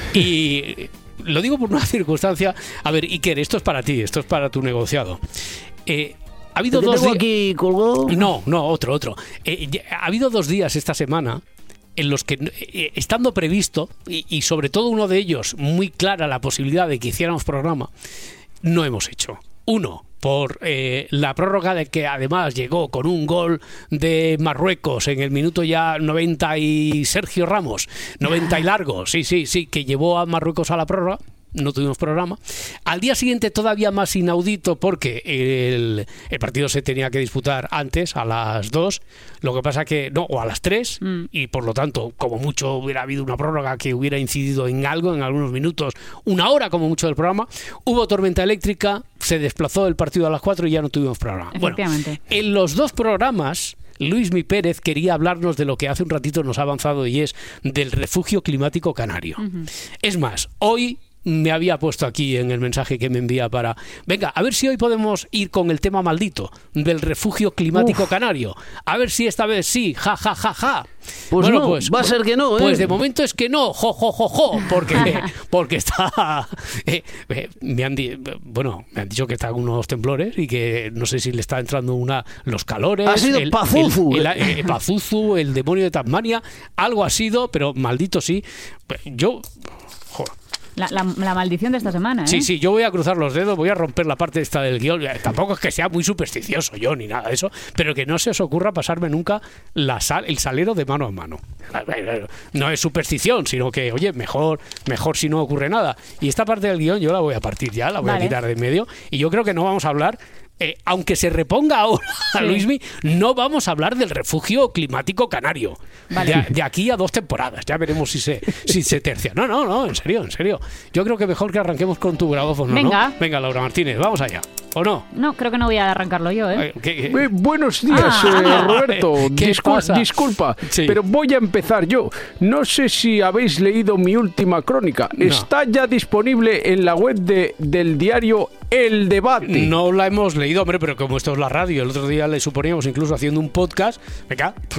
y lo digo por una circunstancia. A ver, Iker, esto es para ti, esto es para tu negociado. Eh, ha habido dos días. aquí colgado? No, no, otro, otro. Eh, ha habido dos días esta semana en los que, eh, estando previsto, y, y sobre todo uno de ellos, muy clara la posibilidad de que hiciéramos programa, no hemos hecho. Uno, por eh, la prórroga de que además llegó con un gol de Marruecos en el minuto ya noventa y Sergio Ramos, noventa y largo, sí, sí, sí, que llevó a Marruecos a la prórroga. No tuvimos programa. Al día siguiente todavía más inaudito porque el, el partido se tenía que disputar antes, a las dos, lo que pasa que, no, o a las tres, mm. y por lo tanto, como mucho hubiera habido una prórroga que hubiera incidido en algo, en algunos minutos, una hora como mucho del programa, hubo tormenta eléctrica, se desplazó el partido a las cuatro y ya no tuvimos programa. Bueno, en los dos programas... Luismi Pérez quería hablarnos de lo que hace un ratito nos ha avanzado y es del refugio climático canario. Uh-huh. Es más, hoy me había puesto aquí en el mensaje que me envía para... Venga, a ver si hoy podemos ir con el tema maldito del refugio climático Uf. canario. A ver si esta vez sí, ja, ja, ja, ja. Pues bueno, no, pues, va a ser que no, ¿eh? Pues de momento es que no, jo, jo, jo, jo, porque, porque está... Eh, eh, me han di, bueno, me han dicho que están unos temblores y que no sé si le está entrando una los calores... Ha sido el, Pazuzu. El, el, el, el Pazuzu, el demonio de Tasmania, algo ha sido, pero maldito sí. Yo... Joder. La, la, la maldición de esta semana, ¿eh? Sí, sí, yo voy a cruzar los dedos, voy a romper la parte esta del guión. Tampoco es que sea muy supersticioso yo ni nada de eso, pero que no se os ocurra pasarme nunca la sal, el salero de mano a mano. No es superstición, sino que, oye, mejor, mejor si no ocurre nada. Y esta parte del guión yo la voy a partir ya, la voy vale. a quitar de en medio. Y yo creo que no vamos a hablar... Eh, aunque se reponga ahora a sí. Luismi, no vamos a hablar del refugio climático canario. Vale. De, de aquí a dos temporadas. Ya veremos si se, si se tercia. No, no, no, en serio, en serio. Yo creo que mejor que arranquemos con tu grabófono, Venga. ¿no? Venga, Laura Martínez, vamos allá. ¿O no? No, creo que no voy a arrancarlo yo, ¿eh? ¿Qué, qué? Eh, buenos días, ah, eh, Roberto. Discul- disculpa, sí. pero voy a empezar yo. No sé si habéis leído mi última crónica. No. Está ya disponible en la web de, del diario El Debate. No la hemos leído, hombre, pero como esto es la radio, el otro día le suponíamos incluso haciendo un podcast. Venga,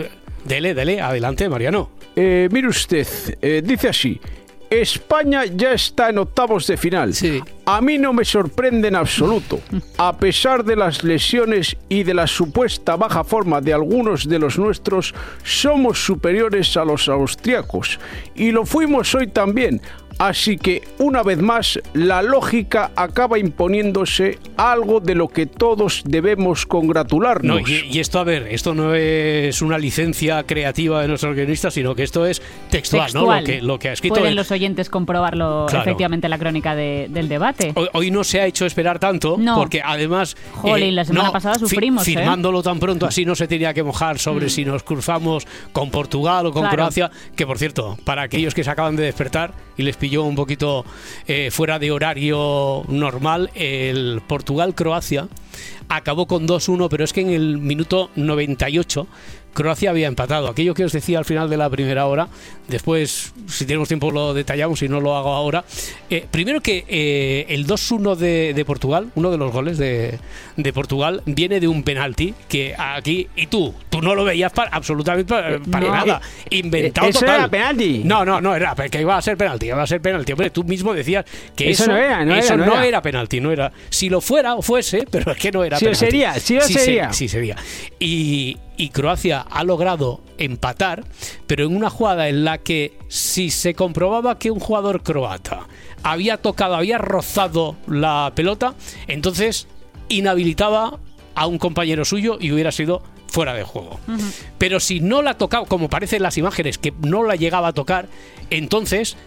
Dele, dele, adelante, Mariano. Eh, mire usted, eh, dice así: España ya está en octavos de final. Sí. A mí no me sorprende en absoluto. A pesar de las lesiones y de la supuesta baja forma de algunos de los nuestros, somos superiores a los austriacos. Y lo fuimos hoy también. Así que, una vez más, la lógica acaba imponiéndose, algo de lo que todos debemos congratularnos. No, y, y esto, a ver, esto no es una licencia creativa de nuestros guionistas, sino que esto es textual, textual. ¿no? Lo que, lo que ha escrito. Pueden el... los oyentes comprobarlo, claro, efectivamente, en la crónica de, del debate. Hoy, hoy no se ha hecho esperar tanto, no. porque además... Jolín, eh, la semana no, pasada sufrimos, fi, ¿eh? Firmándolo tan pronto, así no se tenía que mojar sobre mm. si nos cruzamos con Portugal o con claro. Croacia, que por cierto, para aquellos que se acaban de despertar y les pilló un poquito eh, fuera de horario normal, el Portugal-Croacia acabó con dos uno, pero es que en el minuto noventa y ocho Croacia había empatado. Aquello que os decía al final de la primera hora, después, si tenemos tiempo, lo detallamos, y no lo hago ahora. Eh, primero que eh, el dos uno de, de Portugal, uno de los goles de, de Portugal, viene de un penalti que aquí, y tú, tú no lo veías para, absolutamente para, para no, nada. Eh, Inventado ¿Eso total. era penalti? No, no, no era, que iba a ser penalti, iba a ser penalti. Hombre, tú mismo decías que eso, eso no era, no, eso era, no, no era. era penalti, no era. Si lo fuera o fuese, pero es que no era sí penalti. Sería, sí, sí sería, sí sería. Y Y Croacia ha logrado empatar, pero en una jugada en la que, si se comprobaba que un jugador croata había tocado, había rozado la pelota, entonces inhabilitaba a un compañero suyo y hubiera sido fuera de juego. Uh-huh. Pero si no la ha tocado, como parece en las imágenes, que no la llegaba a tocar, entonces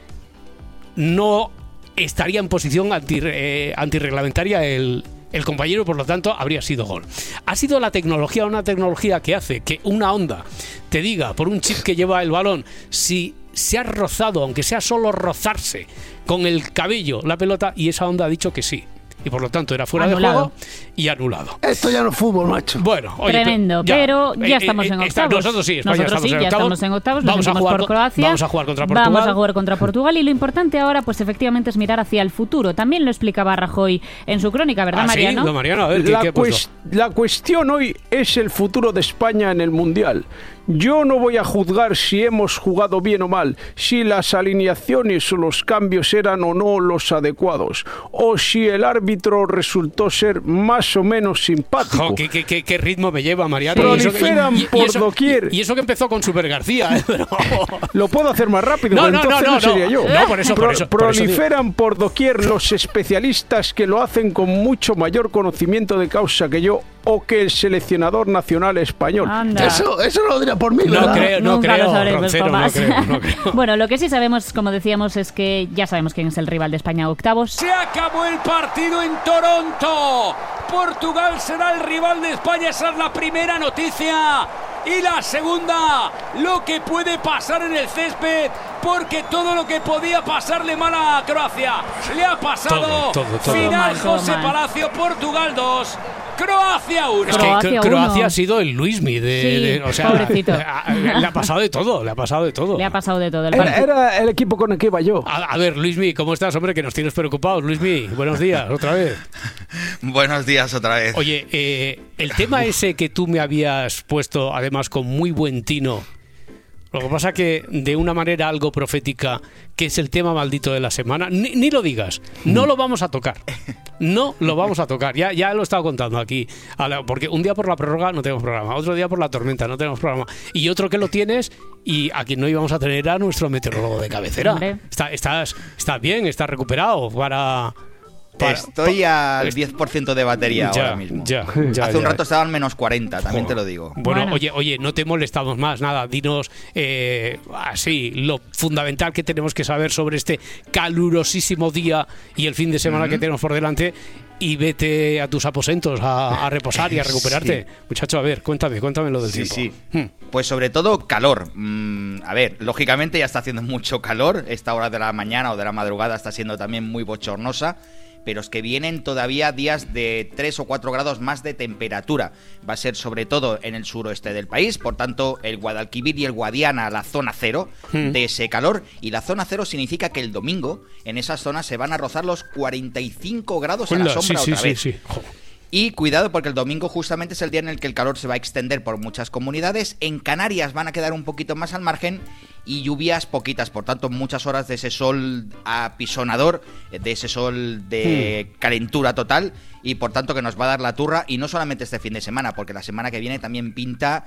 no estaría en posición anti, eh, antirreglamentaria el el compañero, por lo tanto habría sido gol. Ha sido la tecnología, una tecnología que hace que una onda te diga por un chip que lleva el balón si se ha rozado, aunque sea solo rozarse con el cabello la pelota, y esa onda ha dicho que sí. Y por lo tanto era fuera anulado. de juego y anulado. Esto ya no es fútbol, macho. Bueno, oye, tremendo, ya, pero ya eh, estamos eh, en octavos. Nosotros sí, España nosotros sí, estamos en ya octavos. estamos en octavos. Vamos nos a jugar por Croacia. Vamos a jugar contra Portugal. Vamos a jugar contra Portugal y lo importante ahora, pues efectivamente, es mirar hacia el futuro. También lo explicaba Rajoy en su crónica, ¿verdad, ¿Ah, Mariano? Sí? No, Mariano, a ver, ¿qué, la, qué cuest- la cuestión hoy es el futuro de España en el Mundial. Yo no voy a juzgar si hemos jugado bien o mal, si las alineaciones o los cambios eran o no los adecuados, o si el árbitro resultó ser más o menos simpático. Jo, ¿qué, qué, qué, ¿Qué ritmo me lleva, Mariano? Sí. Proliferan y, y, por y eso, doquier. Y, y eso que empezó con Super García. ¿eh? Pero... Lo puedo hacer más rápido, no, pero no, entonces no, no, no sería no. yo. No, por eso, Pro, por eso, proliferan por, por doquier los especialistas que lo hacen con mucho mayor conocimiento de causa que yo o que el seleccionador nacional español. Eso, eso no lo diría por mí, no ¿verdad? creo, no Nunca creo, lo sabremos, Roncero, Tomás. no creo, no creo. Bueno, lo que sí sabemos, como decíamos, es que ya sabemos quién es el rival de España a octavos. Se acabó el partido en Toronto. Portugal será el rival de España, esa es la primera noticia. Y la segunda, lo que puede pasar en el césped, porque todo lo que podía pasarle mal a Croacia le ha pasado. Todo, todo, todo. Final Todo mal, José todo mal. Palacio, Portugal dos, Croacia uno. Es que Croacia, Croacia uno. ha sido el Luismi de, Sí, de, o sea, pobrecito. le ha pasado de todo, le ha pasado de todo. Le ha pasado de todo. El Era, era el equipo con el que iba yo. A, a ver, Luismi, ¿cómo estás, hombre? Que nos tienes preocupados. Luismi, buenos días, otra vez. Buenos días, otra vez. Oye, eh, el tema ese que tú me habías puesto, además con muy buen tino, lo que pasa que de una manera algo profética, que es el tema maldito de la semana, ni, ni lo digas, no lo vamos a tocar. No lo vamos a tocar, ya, ya lo he estado contando aquí, a la, porque un día por la prórroga no tenemos programa, otro día por la tormenta no tenemos programa, y otro que lo tienes, y a quien no íbamos a tener a nuestro meteorólogo de cabecera. Está, estás, estás bien, estás recuperado para... Para, Estoy al diez por ciento de batería ya, ahora mismo. Ya, ya, Hace un ya. rato estaban menos cuarenta, también oh. te lo digo. Bueno, Bueno, oye, oye, no te molestamos más, nada, dinos eh, así lo fundamental que tenemos que saber sobre este calurosísimo día y el fin de semana uh-huh. que tenemos por delante, y vete a tus aposentos a, a reposar y a recuperarte. Sí. Muchacho, a ver, cuéntame, cuéntame lo del sí, tiempo. Sí, hmm. Pues sobre todo calor. Mm, a ver, lógicamente ya está haciendo mucho calor, esta hora de la mañana o de la madrugada está siendo también muy bochornosa, pero es que vienen todavía días de tres o cuatro grados más de temperatura. Va a ser sobre todo en el suroeste del país, por tanto el Guadalquivir y el Guadiana, la zona cero mm. de ese calor, y la zona cero significa que el domingo en esas zonas se van a rozar los cuarenta y cinco grados a la sombra sí, otra sí, vez. Sí, sí. Y cuidado porque el domingo justamente es el día en el que el calor se va a extender por muchas comunidades. En Canarias van a quedar un poquito más al margen y lluvias poquitas, por tanto muchas horas de ese sol apisonador, de ese sol de hmm. calentura total, y por tanto que nos va a dar la turra, y no solamente este fin de semana, porque la semana que viene también pinta...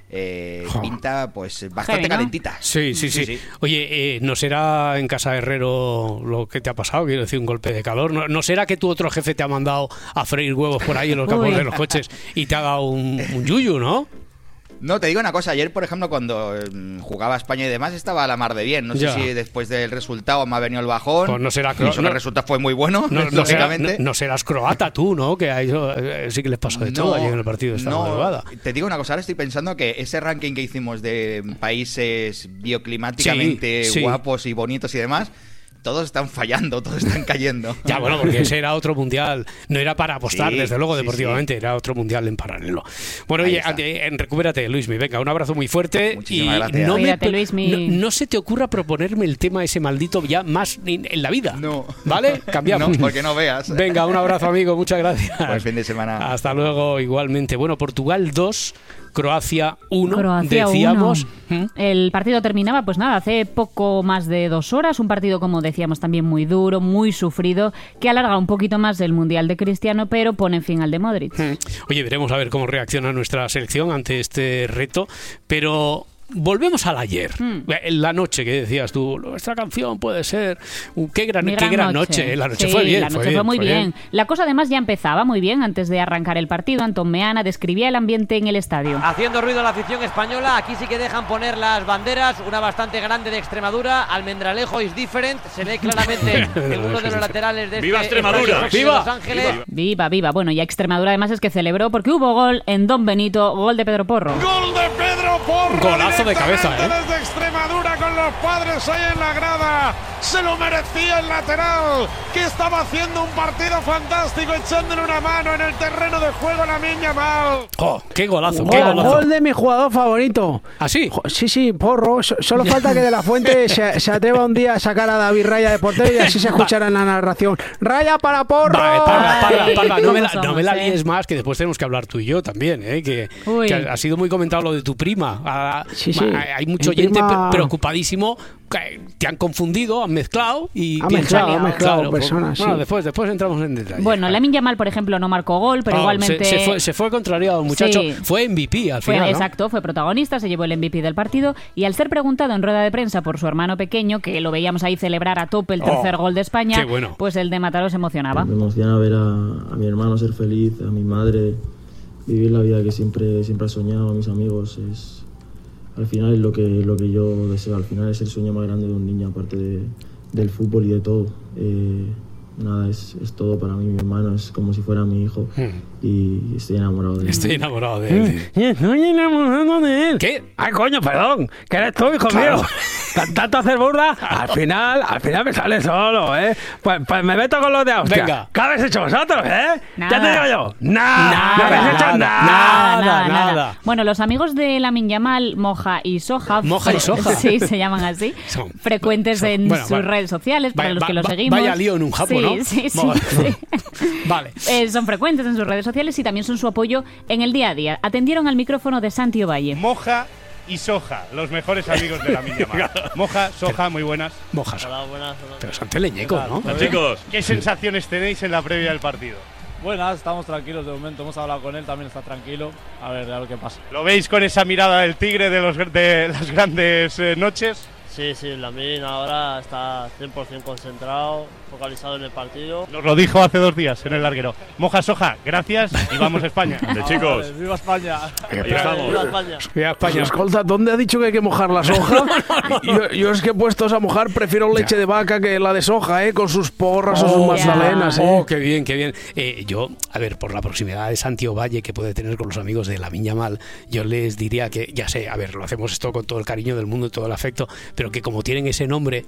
Eh, oh. pinta pues bastante Heavy, ¿no? calentita. Sí, sí, sí, sí. sí. Oye, eh, ¿no será en Casa Herrero lo que te ha pasado? Quiero decir, un golpe de calor. ¿No, ¿no será que tu otro jefe te ha mandado a freír huevos por ahí en los campos de los coches y te ha dado un, un yuyu, ¿no? No, te digo una cosa, ayer por ejemplo cuando eh, jugaba España y demás estaba a la mar de bien, no ya. sé si después del resultado me ha venido el bajón, pues no será cro- eso no, el resultado fue muy bueno, no, lógicamente. No, será, no, no serás croata tú, ¿no? Que a ellos eh, sí que les pasó de no, todo ayer en el partido de esta no, madrugada. Te digo una cosa, ahora estoy pensando que ese ranking que hicimos de países bioclimáticamente sí, sí. guapos y bonitos y demás, todos están fallando, todos están cayendo. Ya, bueno, porque ese era otro mundial. No era para apostar, sí, desde luego, deportivamente. Sí, sí. Era otro mundial en paralelo. Bueno, Ahí oye, está. en, recupérate, Luismi. Venga, un abrazo muy fuerte. Muchísimas y gracias. No, Cuídate, me, Luismi. no, no se te ocurra proponerme el tema ese maldito ya más en, en la vida. No. ¿Vale? Cambiamos. No, porque no veas. Venga, un abrazo, amigo. Muchas gracias. Buen fin de semana. Hasta luego, igualmente. Bueno, Portugal dos... Croacia uno, Croacia decíamos. uno. El partido terminaba, pues nada, hace poco más de dos horas. Un partido, como decíamos, también muy duro, muy sufrido, que alarga un poquito más el Mundial de Cristiano, pero pone fin al de Modric. Oye, veremos a ver cómo reacciona nuestra selección ante este reto, pero... Volvemos al ayer, mm. la noche que decías tú, nuestra canción puede ser, uh, qué gran, gran qué gran noche. noche, la noche sí, fue bien, la noche fue, fue bien, muy fue bien. bien. La cosa además ya empezaba muy bien antes de arrancar el partido. Antón Meana describía el ambiente en el estadio. Haciendo ruido la afición española, aquí sí que dejan poner las banderas, una bastante grande de Extremadura, Almendralejo is different, se ve claramente en uno de los laterales de ¡Viva este Extremadura! ¡Viva! Los Ángeles. Viva, viva, viva. Bueno, y Extremadura además es que celebró porque hubo gol en Don Benito, gol de Pedro Porro. ¡Gol de Pedro Porro! Golazo de cabeza, ¿eh? Desde Extremadura con los padres ahí en la grada, se lo merecía el lateral, que estaba haciendo un partido fantástico, echándole una mano en el terreno de juego la Lamine Yamal. ¡Oh, qué golazo, ¡Oh, qué golazo! Gol de mi jugador favorito. ¿Ah, sí? Sí, sí, Porro. Solo falta que De La Fuente se, se atreva un día a sacar a David Raya de portero y así se escuchará en la narración. ¡Raya para Porro! Vale, parla, parla, parla. No, me la, somos, no me la eh? líes más, que después tenemos que hablar tú y yo también, ¿eh? Que, que ha, ha sido muy comentado lo de tu prima. Ah, sí, sí. Hay mucho Mi oyente prima... preocupadísimo. Te han confundido, han mezclado y ha piensan, mezclado, ha mezclado claro, personas. Bueno, sí. después, después entramos en detalle. Bueno, Lamine Yamal, por ejemplo, no marcó gol, pero oh, igualmente se, se, fue, se fue contrariado el muchacho. Sí. Fue M V P al fue, final, ¿no? Exacto, fue protagonista, se llevó el M V P del partido y al ser preguntado en rueda de prensa por su hermano pequeño, que lo veíamos ahí celebrar a tope el tercer oh, gol de España, bueno. pues el de Mataró se emocionaba. Me emociona ver a, a mi hermano ser feliz, a mi madre vivir la vida que siempre, siempre ha soñado, a mis amigos. Es, al final es lo que, lo que yo deseo, al final es el sueño más grande de un niño, aparte de, del fútbol y de todo. Eh, nada, es, es todo para mí, mi hermano es como si fuera mi hijo mm. y estoy enamorado de él. Estoy enamorado de él. Estoy enamorado de él. ¿Qué? Ay, coño, perdón, que eres tú, hijo claro. mío. Tanto hacer burda, al final, al final me sale solo, ¿eh? Pues, pues me meto con los de Austria. Venga. ¿Qué habéis hecho vosotros, eh? Nada. Ya te digo yo. Nada. Nada. No habéis hecho nada. Nada, nada, nada. nada. Bueno, los amigos de Lamine Yamal, Moja y Soja, Moja y Soja. sí, se llaman así, son, frecuentes son, en bueno, sus vale. redes sociales, para vaya, los que va, lo seguimos. Vaya lío en un japo, sí, ¿no? Sí, sí, vale. sí. Vale. Eh, son frecuentes en sus redes sociales y también son su apoyo en el día a día. Atendieron al micrófono de Santi Ovalle. Moja y Soja, los mejores amigos de Lamine Yamal. Moja, Soja, muy buenas. Moja, Soja. Hola, buenas. Hola. Pero Santi Leñeco, ¿no? Hola, chicos, ¿qué sensaciones tenéis en la previa del partido? Buenas, estamos tranquilos de momento, hemos hablado con él, también está tranquilo, a ver, a ver qué pasa. ¿Lo veis con esa mirada del tigre de, los, de las grandes eh, noches? Sí, sí, Lamine ahora está cien por ciento concentrado, focalizado en el partido. Nos lo dijo hace dos días en el larguero. Moja, Soja, gracias y vamos a España. De chicos. Vale, ¡viva España! Ahí estamos. ¡Viva España! Viva España. Escolta, ¿dónde ha dicho que hay que mojar la soja? yo, yo es que puestos a mojar prefiero leche ya. de vaca que la de soja, ¿eh? Con sus porras oh, o sus magdalenas, ¿eh? Oh, qué bien, qué bien. Eh, yo, a ver, por la proximidad de Santi Ovalle que puede tener con los amigos de Lamine Yamal, yo les diría que, ya sé, a ver, lo hacemos esto con todo el cariño del mundo y todo el afecto, pero que como tienen ese nombre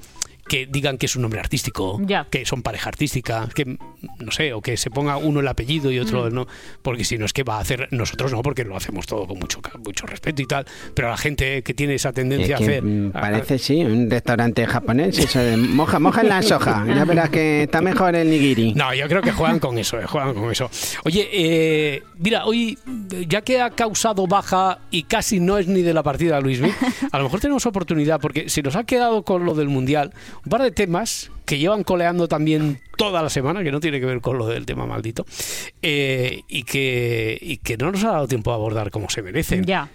que digan que es un nombre artístico, ya. que son pareja artística, que no sé, o que se ponga uno el apellido y otro mm. no, porque si no es que va a hacer, nosotros no, porque lo hacemos todo con mucho mucho respeto y tal, pero la gente que tiene esa tendencia es que, a hacer... Mm, parece, a, sí, un restaurante japonés, eso de moja, moja en la soja, ya verás que está mejor el nigiri. No, yo creo que juegan con eso, eh, juegan con eso. Oye, eh, mira, hoy, ya que ha causado baja y casi no es ni de la partida Luismi, a lo mejor tenemos oportunidad, porque se nos ha quedado con lo del Mundial un par de temas que llevan coleando también toda la semana, que no tiene que ver con lo del tema maldito, eh, y que y que no nos ha dado tiempo a abordar como se merecen. Ya.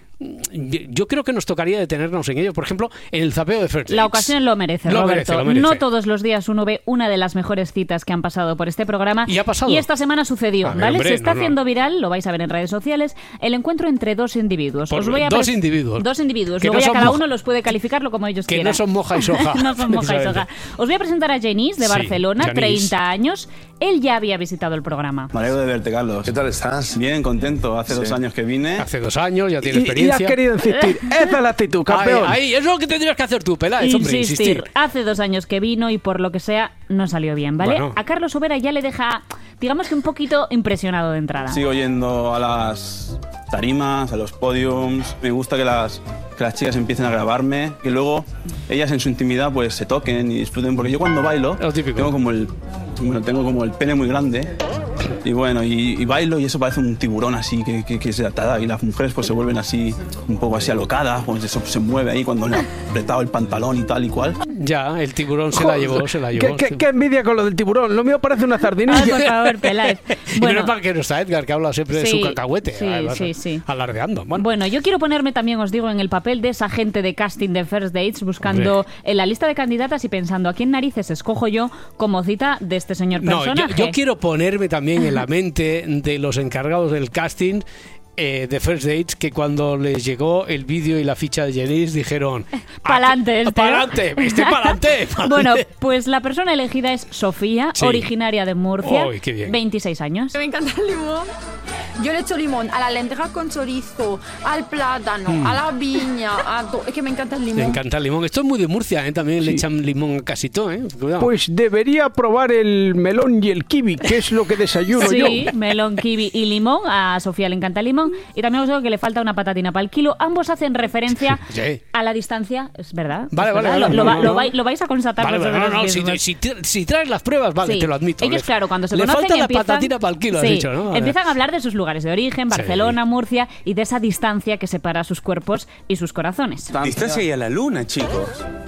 Yo creo que nos tocaría detenernos en ello, por ejemplo, en el zapeo de First Dates. La ocasión lo merece, lo Roberto. Merece, lo merece. No todos los días uno ve una de las mejores citas que han pasado por este programa. Y ha pasado. Y esta semana sucedió, ver, ¿vale? Hombre, Se está no, no. haciendo viral, lo vais a ver en redes sociales, el encuentro entre dos individuos. Por, Os voy a dos pres- individuos. Dos individuos. Que Luego no ya cada moja, uno los puede calificarlo como ellos que quieran. no son moja y soja. No son moja y soja. Os voy a presentar a Genís, de Sí, Barcelona, Genís. treinta años. Él ya había visitado el programa. Me alegro de verte, Carlos. ¿Qué tal estás? Bien, contento. Hace Sí. dos años que vine. Hace dos años, ya tiene Y, y experiencia. has querido insistir. Esa es la actitud, campeón. Ahí, ahí, es lo que tendrías que hacer tú, Peláez, hombre, Insistir. insistir. Hace dos años que vino y por lo que sea no salió bien, ¿vale? Bueno. A Carlos Sobera ya le deja, digamos que un poquito impresionado de entrada. Sigo yendo a las tarimas, a los podiums. Me gusta que las, que las chicas empiecen a grabarme, que luego ellas en su intimidad pues se toquen y disfruten, porque yo cuando bailo tengo como el, bueno, tengo como el pene muy grande. Y bueno, y, y bailo y eso parece un tiburón así que, que, que se atada, y las mujeres pues se vuelven así, un poco así alocadas, pues eso se mueve ahí cuando le ha apretado el pantalón y tal y cual. Ya, el tiburón se la llevó, se la llevó. ¿Qué, qué, qué envidia con lo del tiburón? Lo mío parece una sardinilla. Ay, por favor, Peláez. Y Bueno. no es para que no está Edgar, que habla siempre de Sí, su cacahuete. sí, además, sí, sí. Alardeando. Bueno, Bueno, yo quiero ponerme también, os digo, en el papel de esa gente de casting de First Dates, buscando Hombre. en la lista de candidatas y pensando a quién narices escojo yo como cita de este señor no, yo, personaje. yo quiero ponerme también en la mente de los encargados del casting eh, de First Dates, que cuando les llegó el vídeo y la ficha de Genís dijeron Pa'lante este, ¿no? pa'lante, este pa'lante. Bueno, pues la persona elegida es Sofía, Sí. originaria de Murcia, Uy, qué bien. veintiséis años. Me encanta el limón. Yo le echo limón a la lenteja con chorizo, al plátano, Mm. a la viña, a to- es que me encanta el Me limón. encanta el limón. Esto es muy de Murcia, ¿eh? También le echan limón a casi todo, ¿eh? Cuidado. Pues debería probar el melón y el kiwi, que es lo que desayuno Sí, yo. melón, kiwi y limón. A Sofía le encanta el limón. Y también os digo que le falta una patatina para el kilo. Ambos hacen referencia Sí. a la distancia, es verdad. Vale, es vale, verdad. vale, Lo, no, lo va- no, lo no. vais, lo vais a constatar Vale, vale, no, vosotros no, si, mismos. si, si traes las pruebas, vale, Sí. te lo admito. Ellos, Le- claro, cuando se le conocen falta la empiezan, patatina para el kilo, has sí, dicho, ¿no? Vale. empiezan a hablar de sus lugares de origen, Barcelona, Murcia, y de esa distancia que separa sus cuerpos y sus corazones. Estás ahí a la luna, chicos.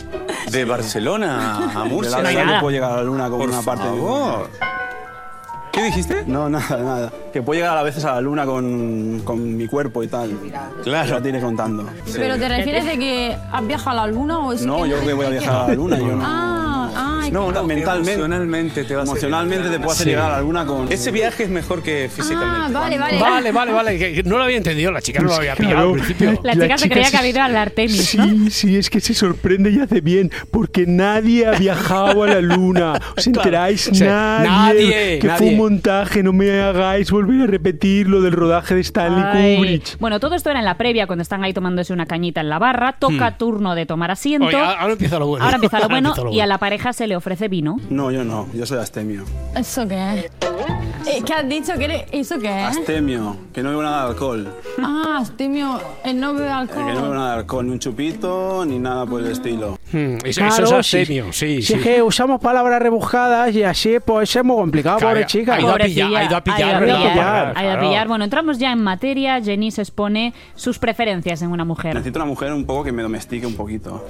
De Barcelona a Murcia. De la hay verdad nada. que puedo llegar a la luna con Por una parte favor. ¿Qué dijiste? No, nada, nada. Que puedo llegar a veces a la luna con, con mi cuerpo y tal. Claro. La tiene contando. Sí. ¿Pero te refieres de que has viajado a la luna o es No, que yo creo que voy a viajar a la luna. Yo no. Ah, ah, No, no, mentalmente. Emocionalmente te vas a Emocionalmente te puedo hacer Sí. llegar a la luna con... Ese viaje es mejor que físicamente. Ah, vale, vale. Vale, vale, vale. que no lo había entendido. La chica no lo había pillado al principio. La chica se creía que había ido a hablar tenis, ¿no? Sí, sí, es que se sorprende y hace bien, porque nadie ha viajado a la luna. ¿Os enteráis? Sí, Nadie. nadie, Que nadie. fue un montaje, no me hagáis volver a repetir lo del rodaje de Stanley Ay. Kubrick. Bueno, todo esto era en la previa, cuando están ahí tomándose una cañita en la barra. Toca Hmm. turno de tomar asiento. Oye, ahora empieza lo bueno. Ahora empieza lo bueno empieza lo y a la pareja se le ofrece vino. No, yo no. Yo soy astemio. ¿Eso qué es? Eh, ¿Qué has dicho? ¿Que eres... ¿Eso qué es? Astemio. Que no bebo nada de alcohol. Ah, Astemio, él no bebe Eh, alcohol. Que no bebo nada de alcohol. Ni un chupito, ni nada por el estilo. Hmm, eso, Claro, eso es sí. asemio, sí, Si sí. es que usamos palabras rebuscadas y así, pues es muy complicado, Claro, pobre chica. ha ido a pillar, ha ido a pillar, ha ido a ¿verdad? pillar, Claro, ha ido a claro. pillar. Bueno, entramos ya en materia. Genís expone sus preferencias en una mujer. Necesito una mujer un poco que me domestique un poquito.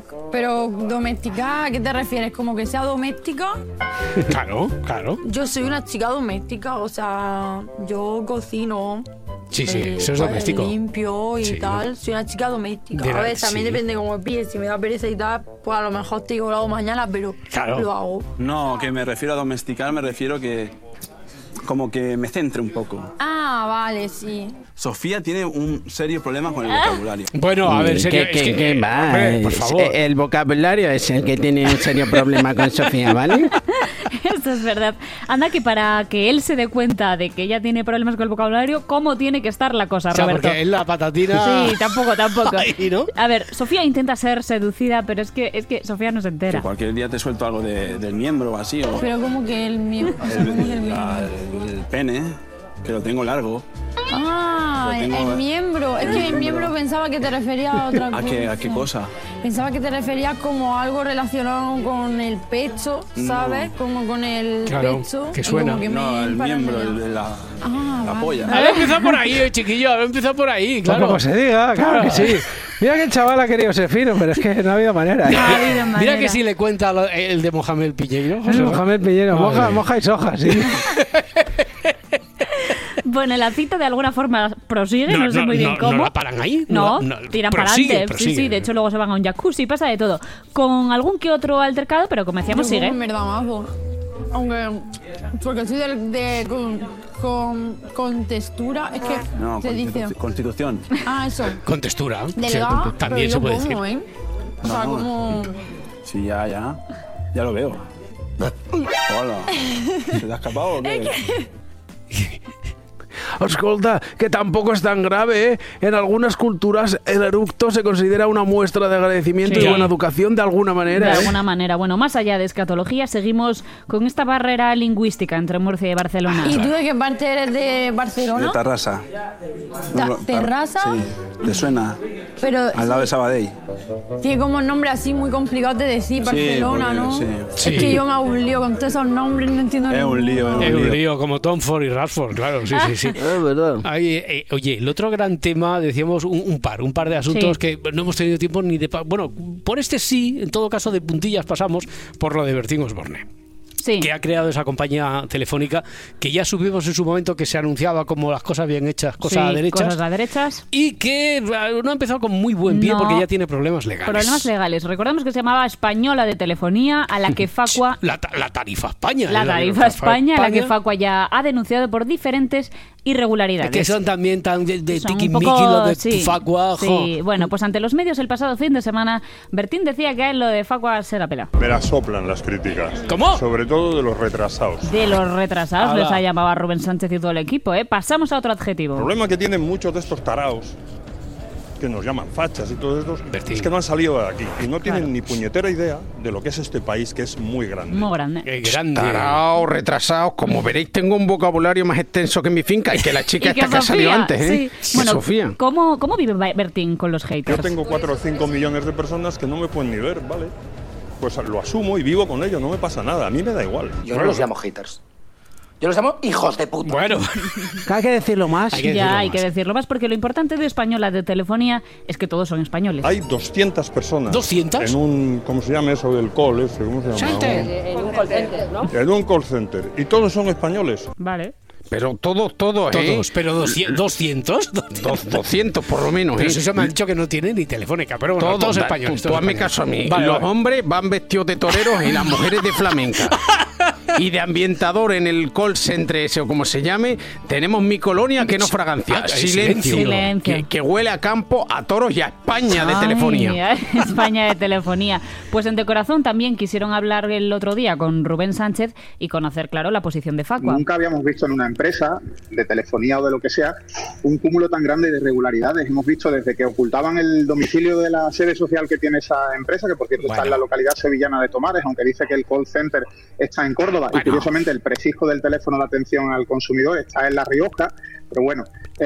Pero doméstica, ¿a qué te refieres? ¿Como que sea doméstica? Claro, claro. Yo soy una chica doméstica, o sea, yo cocino. Sí, sí, eh, eso es pues, doméstico. limpio y Sí. tal. Soy una chica doméstica. De la- a ver, también sí. depende cómo me pilles. Si me da pereza y tal, pues a lo mejor te digo lo hago mañana, pero Claro. lo hago. No, que me refiero a domesticar, me refiero que... Como que me centre un poco. Ah, vale, sí. Sofía tiene un serio problema con el vocabulario. Bueno, a ver, serio, ¿Qué, es qué, que, qué va? hombre, por favor. El vocabulario es el que tiene un serio problema con Sofía, ¿vale? Esto es verdad. Anda que para que él se dé cuenta de que ella tiene problemas con el vocabulario, ¿cómo tiene que estar la cosa, o sea, Roberto? porque es la patatina... Sí, tampoco, tampoco. Ay, ¿no? A ver, Sofía intenta ser seducida, pero es que es que Sofía no se entera. Que cualquier día te suelto algo de, del miembro o así. O Pero como que el mío... O sea, el, como que el miembro. el, el pene, que lo tengo largo. Ah, Lo tengo- el miembro. Es que el miembro pensaba que te refería a otra cosa. ¿A qué, ¿A qué cosa? Pensaba que te referías como algo relacionado con el pecho, ¿sabes? Como con el Claro, pecho. que y suena. como que No, me el para miembro, allá. el de la, Ah, la vale. polla. Había empezado por ahí, eh, chiquillo, había empezado por ahí, claro. Tampoco se diga, claro que sí. Mira que el chaval ha querido ser fino, pero es que no ha habido manera. Mira que si le cuenta lo- el de Mohamed Piñeiro. El Mohamed Piñeiro, Madre. moja, moja y soja, sí. Bueno, la cita de alguna forma prosigue, no, No, sé no, muy bien no, cómo. ¿no la paran ahí? No, No, no, tiran para prosigue, adelante. Sí, prosigue. sí, de hecho luego se van a un jacuzzi, pasa de todo. Con algún que otro altercado, pero como decíamos, Yo sigue. como en verdad mazo. Aunque... Porque soy de... de- con, con, con textura, es que No, se dice... constitu- constitución. Ah, eso. Con textura. Delgada, Sí, también pero se yo puede como, decir. ¿eh? O sea, No. como... Sí, ya, ya. Ya lo veo. Hola. ¿Se te ha escapado o qué? Escolta, que tampoco es tan grave, ¿eh? En algunas culturas el eructo se considera una muestra de agradecimiento Sí. y buena educación de alguna manera. De ¿eh? alguna manera. Bueno, más allá de escatología, seguimos con esta barrera lingüística entre Murcia y Barcelona. ¿Y tú de qué parte eres de Barcelona? De Tarrasa. Ta- No, no, ¿Terrassa? Sí. ¿Te suena? Pero Al lado de Sabadell. tiene como un nombre así muy complicado de decir, Barcelona, porque- ¿no? sí. Es Sí. que yo me hago un lío con todos esos nombres, no entiendo Es un lío, Es un lío, como Tom Ford y Rashford, claro, sí, sí, sí. Es verdad. Ahí, eh, oye, el otro gran tema, decíamos un, un par, un par de asuntos Sí. que no hemos tenido tiempo ni de... pa- Bueno, por este sí, en todo caso de puntillas pasamos por lo de Bertín Osborne. Sí. Que ha creado esa compañía telefónica que ya supimos en su momento que se anunciaba como las cosas bien hechas, cosas Sí, a derechas. cosas a derechas. Y que eh, no ha empezado con muy buen pie No. porque ya tiene problemas legales. Problemas legales. Recordemos que se llamaba Española de Telefonía, a la que Facua... La, ta- la tarifa España. La es que- tarifa España, a la que España, Facua ya ha denunciado por diferentes irregularidades. que son también tan de, de Son un tiquismiqui, poco- lo de sí, Facua, jo. sí. Bueno, pues ante los medios el pasado fin de semana, Bertín decía que a él lo de Facua se la pela. Me la soplan las críticas. ¿Cómo? Sobre todo de los retrasados. De los retrasados Ala. les ha llamado a Rubén Sánchez y todo el equipo, ¿eh? Pasamos a otro adjetivo. El problema que tienen muchos de estos taraos, que nos llaman fachas y todos estos, es que no han salido de aquí y no tienen Claro. ni puñetera idea de lo que es este país, que es muy grande. Muy grande. Taraos, retrasados, como veréis tengo un vocabulario más extenso que mi finca y que la chica Y que esta que ha salido Sofía, antes, ¿eh? sí. Que Bueno, Sofía. ¿cómo, ¿cómo vive Bertín con los Yo haters? tengo cuatro o cinco millones de personas que no me pueden ni ver, ¿vale? Pues lo asumo y vivo con ello, no me pasa nada, a mí me da igual. Yo no los llamo haters. Yo los llamo hijos de puta. Bueno. Hay que decirlo más. Ya, hay que decirlo más, porque lo importante de Española de Telefonía es que todos son españoles. Hay doscientas personas. ¿doscientas? En un, ¿cómo se llama eso del call ese? ¿Cómo se llama? En un call center, ¿no? En un call center. Y todos son españoles. Vale. Pero todos, todos, ¿eh? Todos, pero doscientos. Dos- doscientos por lo menos, Pero ¿eh? eso me han dicho que no tiene ni telefónica, pero bueno, Todos, todos da- españoles. Tú, todos tú hazme españoles. caso a mí. Vale, Los vale. hombres van vestidos de toreros y las mujeres de flamenca. Y de ambientador en el call center ese o como se llame, tenemos mi colonia que no fragancia. Ah, silencio. silencio. Que, que huele a campo, a toros y a España de Ay, telefonía. España de telefonía. Pues en De Corazón también quisieron hablar el otro día con Rubén Sánchez y conocer, claro, la posición de Facua. Nunca habíamos visto en una empresa de telefonía o de lo que sea un cúmulo tan grande de irregularidades. Hemos visto desde que ocultaban el domicilio de la sede social que tiene esa empresa, que por cierto está en la localidad sevillana de Tomares, aunque dice que el call center está en Córdoba y curiosamente el prefijo del teléfono de atención al consumidor está en La Rioja. Pero bueno,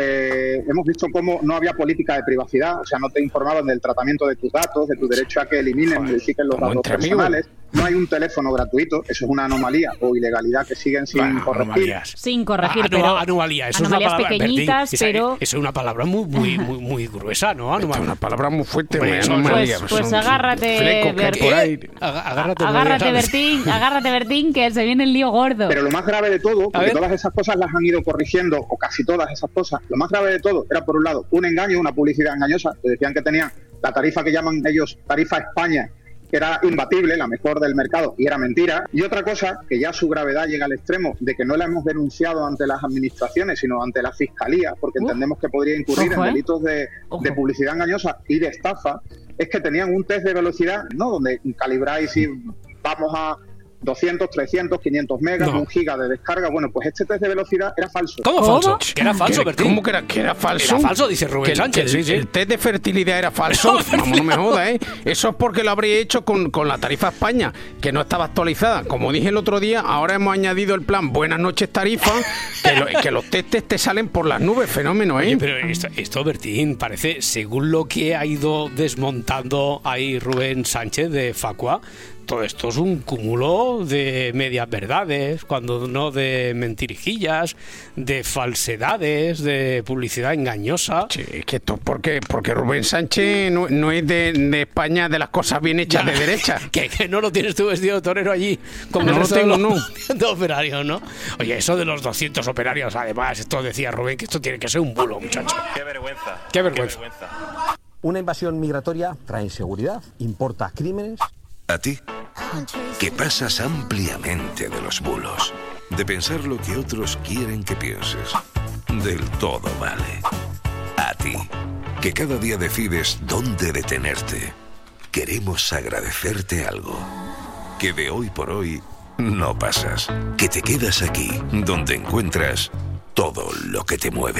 eh, hemos visto cómo no había política de privacidad, o sea, no te informaban del tratamiento de tus datos, de tu derecho a que eliminen, modifiquen los datos entre amigos. personales. No hay un teléfono gratuito, eso es una anomalía o ilegalidad que siguen sin corregir. Sin corregir, Ah, pero no, anomalía, eso anomalías es una palabra, pequeñitas, Bertín, esa- pero eso es una palabra muy, muy, muy, muy gruesa, ¿no? Anomalía. Es una palabra muy fuerte, Hombre, muy eso- anomalía. pues, pues Son agárrate, flecos que hay por ahí. Bertín. Aga- Agárrate, Agárrate, María. Bertín, agárrate, Bertín, que se viene el lío gordo. Pero lo más grave de todo, porque ver. todas esas cosas las han ido corrigiendo, o casi todas esas cosas, lo más grave de todo era, por un lado, un engaño, una publicidad engañosa. Te decían que tenían la tarifa que llaman ellos tarifa España, era imbatible, la mejor del mercado, y era mentira. Y otra cosa, que ya su gravedad llega al extremo de que no la hemos denunciado ante las administraciones, sino ante la Fiscalía, porque uh, entendemos que podría incurrir ojo, en delitos de, de publicidad engañosa y de estafa, es que tenían un test de velocidad, ¿no?, donde calibráis y vamos a doscientos, trescientos, quinientos megas, no. un giga de descarga. Bueno, pues este test de velocidad era falso. ¿Cómo, ¿Cómo? falso? ¿Que era falso, Bertín? ¿Cómo que era, que era falso? Era falso, dice Rubén que, Sánchez. Que sí, el, sí. el test de fertilidad era falso. Vamos, no me jodas, ¿eh? Eso es porque lo habría hecho con, con la tarifa España, que no estaba actualizada. Como dije el otro día, ahora hemos añadido el plan Buenas noches tarifa, que, lo, que los testes te salen por las nubes. Fenómeno, ¿eh? Oye, pero esto, esto, Bertín, parece, según lo que ha ido desmontando ahí Rubén Sánchez de Facua, todo esto es un cúmulo de medias verdades, cuando no de mentirijillas, de falsedades, de publicidad engañosa. Sí, es que esto porque, porque Rubén Sánchez no, no es de, de España de las cosas bien hechas ya, de derecha. Que, que no lo tienes tú vestido de torero allí, como no el lo tengo, no. De operarios, ¿no? Oye, eso de los doscientos operarios, además, esto decía Rubén, que esto tiene que ser un bulo, muchacho. Qué vergüenza. Qué vergüenza. Qué vergüenza. Una invasión migratoria trae inseguridad, importa crímenes. A ti, que pasas ampliamente de los bulos, de pensar lo que otros quieren que pienses. Del todo vale. A ti, que cada día decides dónde detenerte. Queremos agradecerte algo. Que de hoy por hoy no pasas. Que te quedas aquí, donde encuentras todo lo que te mueve.